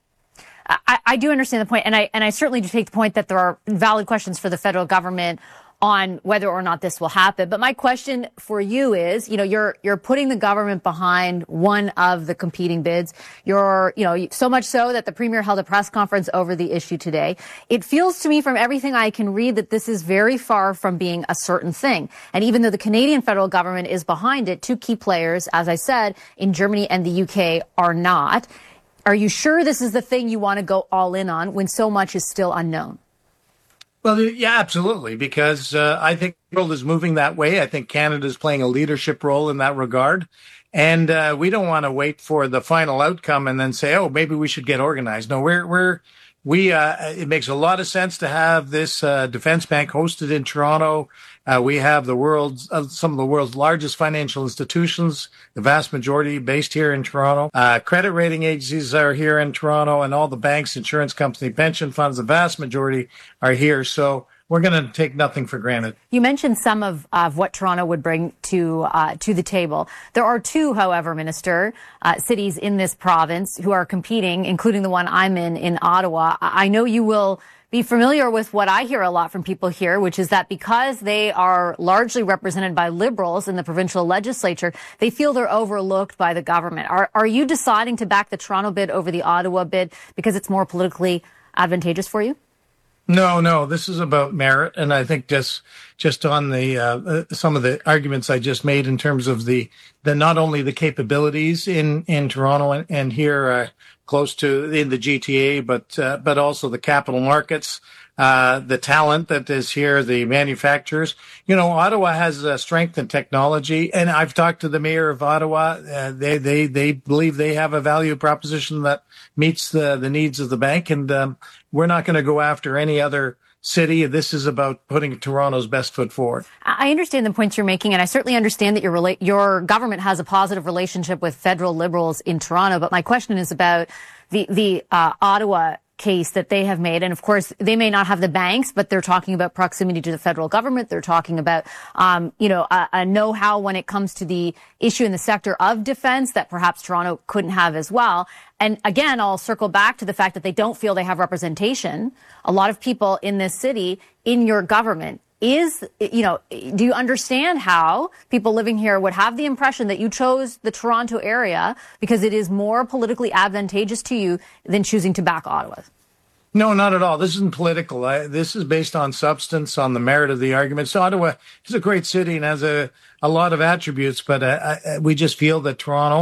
[SPEAKER 18] I, I do understand the point, and I and I certainly do take the point that there are valid questions for the federal government on whether or not this will happen. But my question for you is, you know, you're you're putting the government behind one of the competing bids. You're, you know, so much so that the premier held a press conference over the issue today. It feels to me from everything I can read that this is very far from being a certain thing. And even though the Canadian federal government is behind it, two key players, as I said, in Germany and the U K are not. Are you sure this is the thing you want to go all in on when so much is still unknown?
[SPEAKER 1] Well, yeah, absolutely, because uh, I think the world is moving that way. I think Canada is playing a leadership role in that regard. And uh, we don't want to wait for the final outcome and then say, oh, maybe we should get organized. No, we're, we're, we, uh, it makes a lot of sense to have this uh, defense bank hosted in Toronto. Uh, we have the world's, uh, some of the world's largest financial institutions, the vast majority based here in Toronto. Uh, credit rating agencies are here in Toronto, and all the banks, insurance companies, pension funds, the vast majority are here. So we're going to take nothing for granted.
[SPEAKER 18] You mentioned some of, of what Toronto would bring to uh, to the table. There are two, however, Minister, uh, cities in this province who are competing, including the one I'm in, in Ottawa. I know you will be familiar with what I hear a lot from people here, which is that because they are largely represented by Liberals in the provincial legislature, they feel they're overlooked by the government. Are, are you deciding to back the Toronto bid over the Ottawa bid because it's more politically advantageous for you?
[SPEAKER 1] No, no, this is about merit. And I think just, just on the, uh, some of the arguments I just made in terms of the, the, not only the capabilities in, in Toronto and, and here, uh, close to in the G T A, but, uh, but also the capital markets, uh, the talent that is here, the manufacturers. You know, Ottawa has uh, strength in technology. And I've talked to the mayor of Ottawa. Uh, they, they, they believe they have a value proposition that meets the, the needs of the bank. And, um, we're not going to go after any other city. This is about putting Toronto's best foot forward.
[SPEAKER 18] I understand the points you're making, and I certainly understand that your rela- your government has a positive relationship with federal Liberals in Toronto. But my question is about the the uh, Ottawa case that they have made. And of course, they may not have the banks, but they're talking about proximity to the federal government. They're talking about, um, you know, a, a know-how when it comes to the issue in the sector of defense that perhaps Toronto couldn't have as well. And again, I'll circle back to the fact that they don't feel they have representation. A lot of people in this city, in your government, is, you know, do you understand how people living here would have the impression that you chose the Toronto area because it is more politically advantageous to you than choosing to back Ottawa?
[SPEAKER 1] No, not at all. This isn't political. I, this is based on substance, on the merit of the argument. So Ottawa is a great city and has a, a lot of attributes, but uh, I, we just feel that Toronto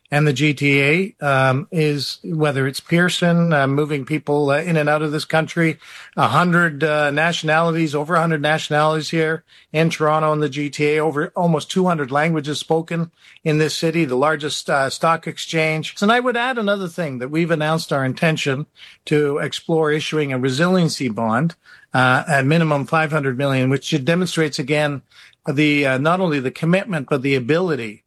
[SPEAKER 1] and the G T A um, is, whether it's Pearson, uh, moving people uh, in and out of this country, a hundred uh, nationalities, over a hundred nationalities here in Toronto and the G T A, over almost two hundred languages spoken in this city, the largest uh, stock exchange. And I would add another thing, that we've announced our intention to explore issuing a resiliency bond, uh, at minimum five hundred million, which demonstrates again the uh, not only the commitment but the ability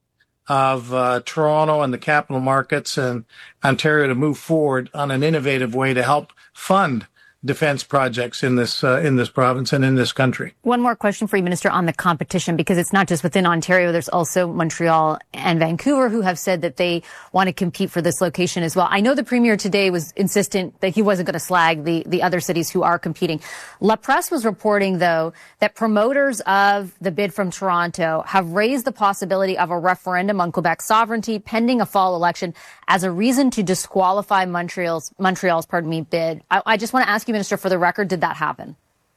[SPEAKER 1] of uh, Toronto and the capital markets and Ontario to move forward on an innovative way to help fund defense projects in this uh, in this province and in this country.
[SPEAKER 18] One more question for you, Minister, on the competition, because it's not just within Ontario. There's also Montreal and Vancouver who have said that they want to compete for this location as well. I know the Premier today was insistent that he wasn't going to slag the, the other cities who are competing. La Presse was reporting, though, that promoters of the bid from Toronto have raised the possibility of a referendum on Quebec sovereignty pending a fall election as a reason to disqualify Montreal's, Montreal's pardon me, bid. I, I just want to ask you, Minister, for the record, did that happen?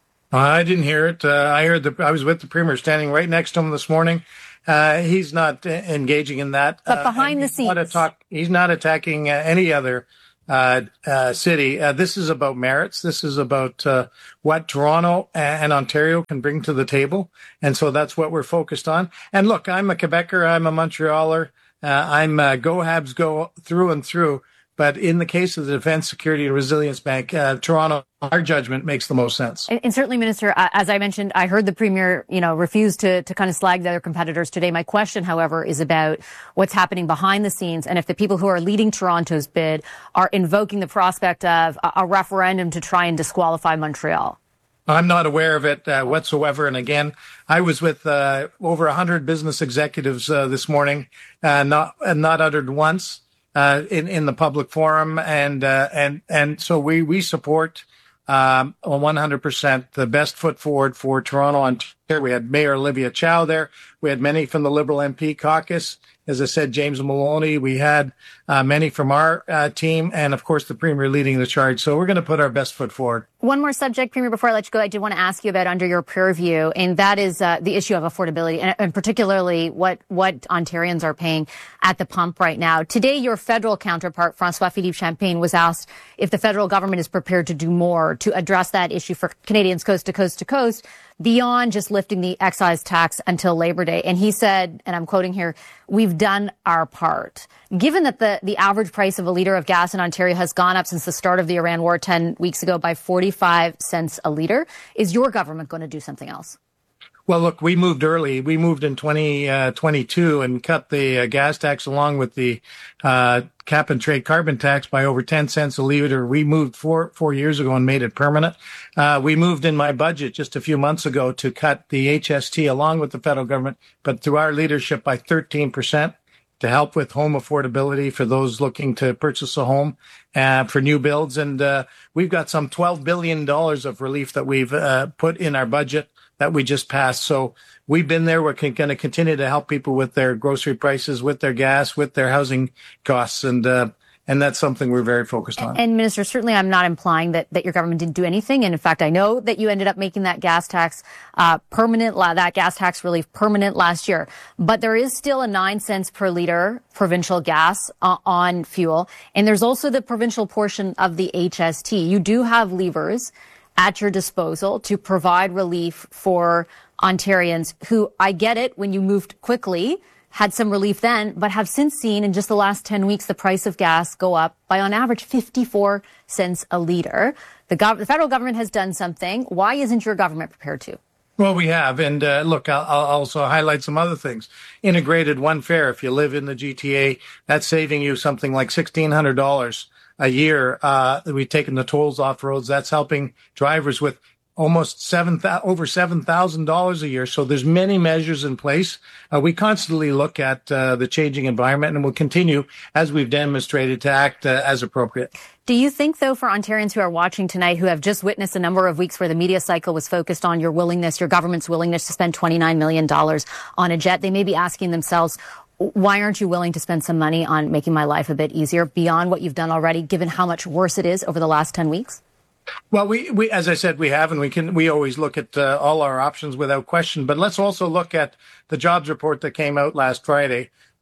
[SPEAKER 1] I didn't hear it. Uh, I heard the. I was with the Premier, standing right next to him this morning. Uh, he's not uh, engaging in that.
[SPEAKER 18] But behind
[SPEAKER 1] uh,
[SPEAKER 18] the scenes,
[SPEAKER 1] not attack, he's not attacking uh, any other uh, uh, city. Uh, this is about merits. This is about uh, what Toronto and Ontario can bring to the table, and so that's what we're focused on. And look, I'm a Quebecer. I'm a Montrealer. Uh, I'm uh, go Habs go through and through. But in the case of the Defence, Security and Resilience Bank, uh, Toronto, our judgment makes the most sense.
[SPEAKER 18] And, and certainly, Minister, uh, as I mentioned, I heard the Premier, you know, refuse to, to kind of slag the other competitors today. My question, however, is about what's happening behind the scenes and if the people who are leading Toronto's bid are invoking the prospect of a, a referendum to try and disqualify Montreal.
[SPEAKER 1] I'm not aware of it uh, whatsoever. And again, I was with uh, over one hundred business executives uh, this morning, uh, not uh, not uttered once. Uh, in, in the public forum. And, uh, and, and so we, we support, um, one hundred percent the best foot forward for Toronto, Ontario. We had Mayor Olivia Chow there. We had many from the Liberal M P caucus. As I said, James Maloney. We had, uh, many from our, uh, team. And of course, the Premier leading the charge. So we're going to put our best foot forward.
[SPEAKER 18] One more subject, Premier, before I let you go, I did want to ask you about under your purview, and that is uh, the issue of affordability, and, and particularly what, what Ontarians are paying at the pump right now. Today, your federal counterpart, François-Philippe Champagne, was asked if the federal government is prepared to do more to address that issue for Canadians coast to coast to coast, beyond just lifting the excise tax until Labor Day. And he said, and I'm quoting here, "We've done our part." Given that the, the average price of a litre of gas in Ontario has gone up since the start of the Iran war ten weeks ago by forty-five cents a litre, is your government going to do something else?
[SPEAKER 1] Well, look, we moved early. We moved in twenty twenty-two and cut the uh, gas tax along with the uh, cap and trade carbon tax by over ten cents a litre. We moved four four years ago and made it permanent. Uh, we moved in my budget just a few months ago to cut the H S T along with the federal government, but through our leadership by thirteen percent to help with home affordability for those looking to purchase a home uh, for new builds. And uh, we've got some twelve billion dollars of relief that we've uh, put in our budget that we just passed. So we've been there. We're going to continue to help people with their grocery prices, with their gas, with their housing costs. And uh, and that's something we're very focused on.
[SPEAKER 18] And, Minister, certainly I'm not implying that, that your government didn't do anything. And in fact, I know that you ended up making that gas tax uh, permanent, that gas tax relief permanent last year. But there is still a nine cents per litre provincial gas uh, on fuel. And there's also the provincial portion of the H S T. You do have levers at your disposal to provide relief for Ontarians who, I get it, when you moved quickly, had some relief then, but have since seen in just the last ten weeks the price of gas go up by on average fifty-four cents a litre. The, gov- the federal government has done something. Why isn't your government prepared to?
[SPEAKER 1] Well, we have. And uh, look, I'll, I'll also highlight some other things. Integrated one fare. If you live in the G T A, that's saving you something like sixteen hundred dollars a year. Uh, we've taken the tolls off roads. That's helping drivers with almost seven, over seven thousand dollars a year. So there's many measures in place. Uh, we constantly look at uh, the changing environment, and we'll continue, as we've demonstrated, to act uh, as appropriate.
[SPEAKER 18] Do you think, though, for Ontarians who are watching tonight, who have just witnessed a number of weeks where the media cycle was focused on your willingness, your government's willingness to spend twenty-nine million dollars on a jet, they may be asking themselves, why aren't you willing to spend some money on making my life a bit easier beyond what you've done already, given how much worse it is over the last ten weeks?
[SPEAKER 1] Well, we, we, as I said, we have, and we can, we always look at uh, all our options without question. But let's also look at the jobs report that came out last Friday,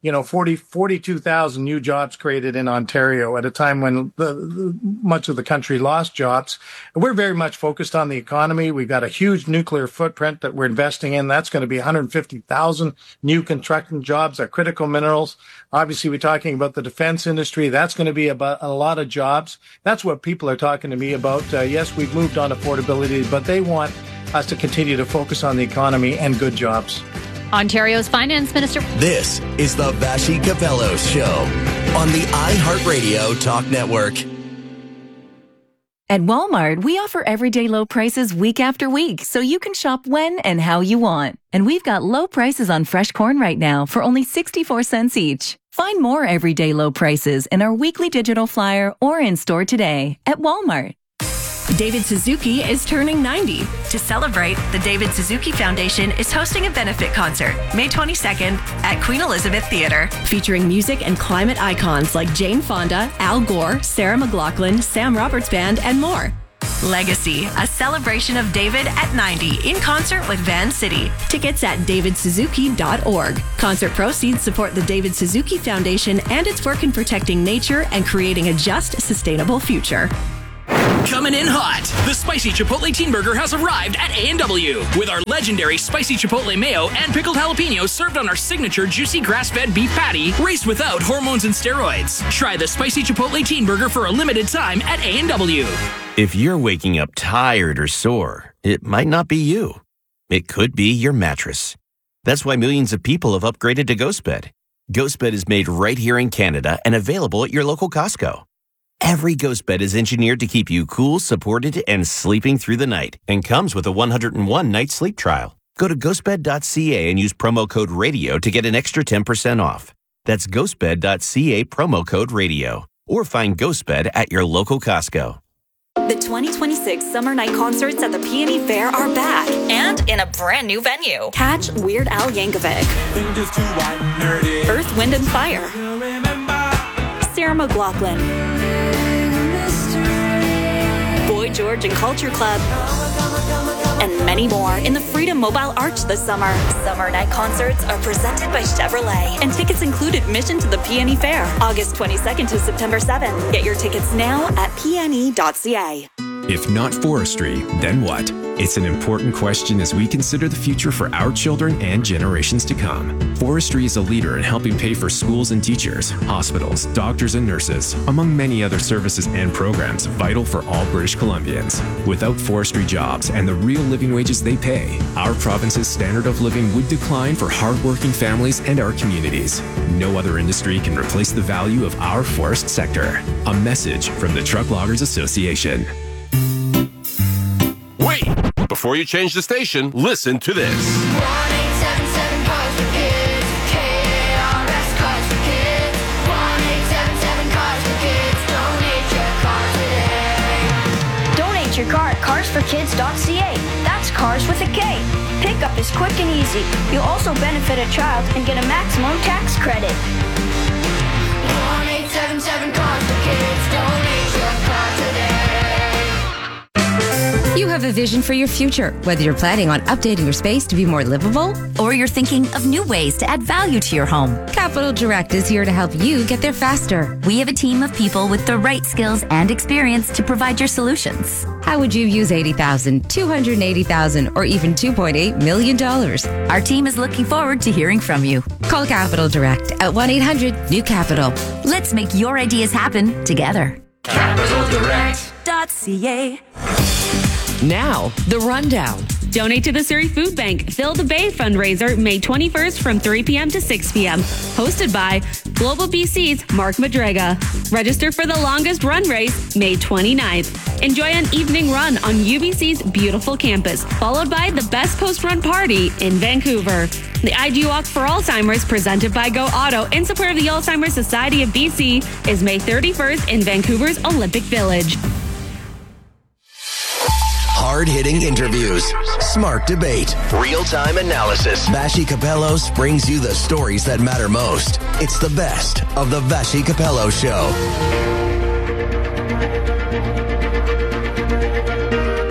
[SPEAKER 1] you know, forty, forty-two thousand new jobs created in Ontario at a time when the, the, much of the country lost jobs. We're very much focused on the economy. We've got a huge nuclear footprint that we're investing in. That's going to be one hundred fifty thousand new construction jobs, our critical minerals. Obviously, we're talking about the defense industry. That's going to be about a lot of jobs. That's what people are talking to me about. Uh, yes, we've moved on affordability, but they want us to continue to focus on the economy and good jobs.
[SPEAKER 16] Ontario's finance minister.
[SPEAKER 15] This is the Vassy Capello Show on the iHeartRadio Talk Network.
[SPEAKER 2] At Walmart, we offer everyday low prices week after week, so you can shop when and how you want. And we've got low prices on fresh corn right now for only sixty-four cents each. Find more everyday low prices in our weekly digital flyer or in store today at Walmart.
[SPEAKER 6] David Suzuki is turning ninety. To celebrate, the David Suzuki Foundation is hosting a benefit concert May twenty-second at Queen Elizabeth Theatre, featuring music and climate icons like Jane Fonda, Al Gore, Sarah McLachlan, Sam Roberts Band, and more. Legacy, a celebration of David at ninety in concert with Van City. Tickets at david suzuki dot org. Concert proceeds support the David Suzuki Foundation and its work in protecting nature and creating a just, sustainable future.
[SPEAKER 13] Coming in hot, the Spicy Chipotle Teen Burger has arrived at A and W with our legendary Spicy Chipotle Mayo and pickled jalapenos served on our signature juicy grass-fed beef patty, raised without hormones and steroids. Try the Spicy Chipotle Teen Burger for a limited time at A and W.
[SPEAKER 14] If you're waking up tired or sore, it might not be you. It could be your mattress. That's why millions of people have upgraded to GhostBed. GhostBed is made right here in Canada and available at your local Costco. Every GhostBed is engineered to keep you cool, supported, and sleeping through the night, and comes with a one hundred one night sleep trial. Go to ghostbed dot c a and use promo code RADIO to get an extra ten percent off. That's ghostbed dot c a, promo code RADIO. Or find GhostBed at your local Costco.
[SPEAKER 29] The twenty twenty-six Summer Night Concerts at the P and E Fair are back and in a brand new venue. Catch Weird Al Yankovic, Earth, Wind and Fire, Sarah McLachlan, Boy George and Culture Club, and many more in the Freedom Mobile Arch this summer. Summer Night Concerts are presented by Chevrolet, and tickets include admission to the P and E Fair, August twenty-second to September seventh. Get your tickets now at p n e dot c a.
[SPEAKER 17] If not forestry, then what? It's an important question as we consider the future for our children and generations to come. Forestry is a leader in helping pay for schools and teachers, hospitals, doctors and nurses, among many other services and programs vital for all British Columbians. Without forestry jobs and the real living wages they pay, our province's standard of living would decline for hardworking families and our communities. No other industry can replace the value of our forest sector. A message from the Truck Loggers Association.
[SPEAKER 19] Wait! Before you change the station, listen to this.
[SPEAKER 20] one eight seven seven Cars for Kids. K A R S Cars for Kids. one eight seven seven Cars for Kids. Donate your car today.
[SPEAKER 21] Donate your car at cars for kids dot c a. That's cars with a K. Pickup is quick and easy. You'll also benefit a child and get a maximum tax credit.
[SPEAKER 20] one eight seven seven Cars for Kids. Donate your car today.
[SPEAKER 22] You have a vision for your future, whether you're planning on updating your space to be more livable or you're thinking of new ways to add value to your home. Capital Direct is here to help you get there faster.
[SPEAKER 23] We have a team of people with the right skills and experience to provide your solutions.
[SPEAKER 22] How would you use eighty thousand dollars, two hundred eighty thousand dollars, or even two point eight million dollars?
[SPEAKER 23] Our team is looking forward to hearing from you.
[SPEAKER 22] Call Capital Direct at one eight hundred new capital.
[SPEAKER 23] Let's make your ideas happen together.
[SPEAKER 20] capital direct dot c a.
[SPEAKER 28] Now, the rundown. Donate to the Surrey Food Bank. Fill the Bay fundraiser May twenty-first from three p.m. to six p.m. Hosted by Global B C's Mark Madrega. Register for the longest run race May twenty-ninth. Enjoy an evening run on U B C's beautiful campus, followed by the best post-run party in Vancouver. The I G Walk for Alzheimer's, presented by Go Auto in support of the Alzheimer's Society of B C, is May thirty-first in Vancouver's Olympic Village.
[SPEAKER 15] Hard-hitting interviews, smart debate, real-time analysis. Vassy Capello brings you the stories that matter most. It's the best of the Vassy Capello Show.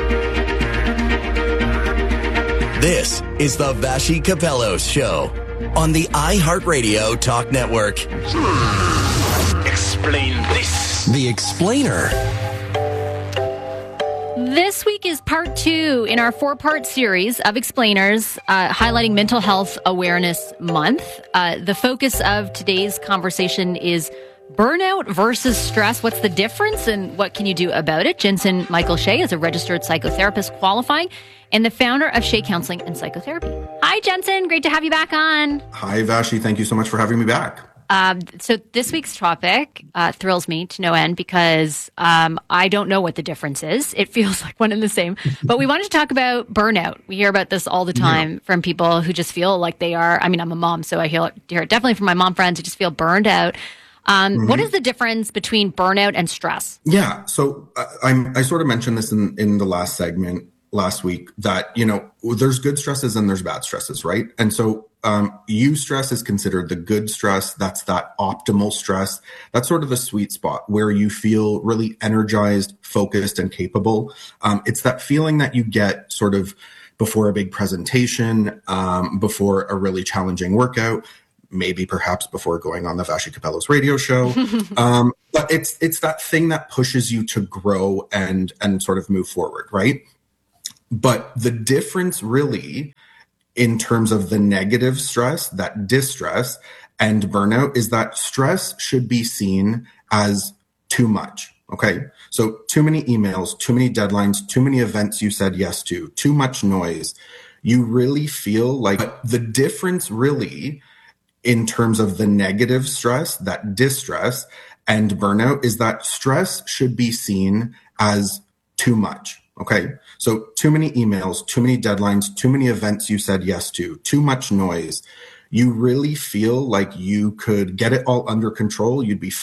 [SPEAKER 15] This is the Vassy Capello Show on the iHeartRadio Talk Network.
[SPEAKER 3] Explain this.
[SPEAKER 15] The Explainer.
[SPEAKER 16] This week is part two in our four-part series of explainers uh, highlighting Mental Health Awareness Month. Uh, the focus of today's conversation is burnout versus stress. What's the difference and what can you do about it? Jensen Michael Shea is a registered psychotherapist qualifying and the founder of Shea Counseling and Psychotherapy. Hi, Jensen. Great to have you back on.
[SPEAKER 4] Hi, Vashi. Thank you so much for having me back.
[SPEAKER 16] Um, so this week's topic uh, thrills me to no end because um, I don't know what the difference is. It feels like one and the same. But we wanted to talk about burnout. We hear about this all the time yeah. from people who just feel like they are. I mean, I'm a mom, so I hear it, hear it definitely from my mom friends who just feel burned out. Um, mm-hmm. What is the difference between burnout and stress?
[SPEAKER 4] Yeah. So uh, I'm, I sort of mentioned this in, in the last segment last week that, you know, there's good stresses and there's bad stresses, right? And so um, eustress is considered the good stress. That's that optimal stress. That's sort of the sweet spot where you feel really energized, focused, and capable. Um, it's that feeling that you get sort of before a big presentation, um, before a really challenging workout, maybe perhaps before going on the Vashi Capello's radio show. um, but it's it's that thing that pushes you to grow and and sort of move forward, right? But the difference really in terms of the negative stress, that distress and burnout, is that stress should be seen as too much. Okay. So too many emails, too many deadlines, too many events you said yes to, too much noise. You really feel like the difference really in terms of the negative stress, that distress and burnout, is that stress should be seen as too much. Okay. So too many emails, too many deadlines, too many events you said yes to, too much noise. You really feel like you could get it all under control. You'd be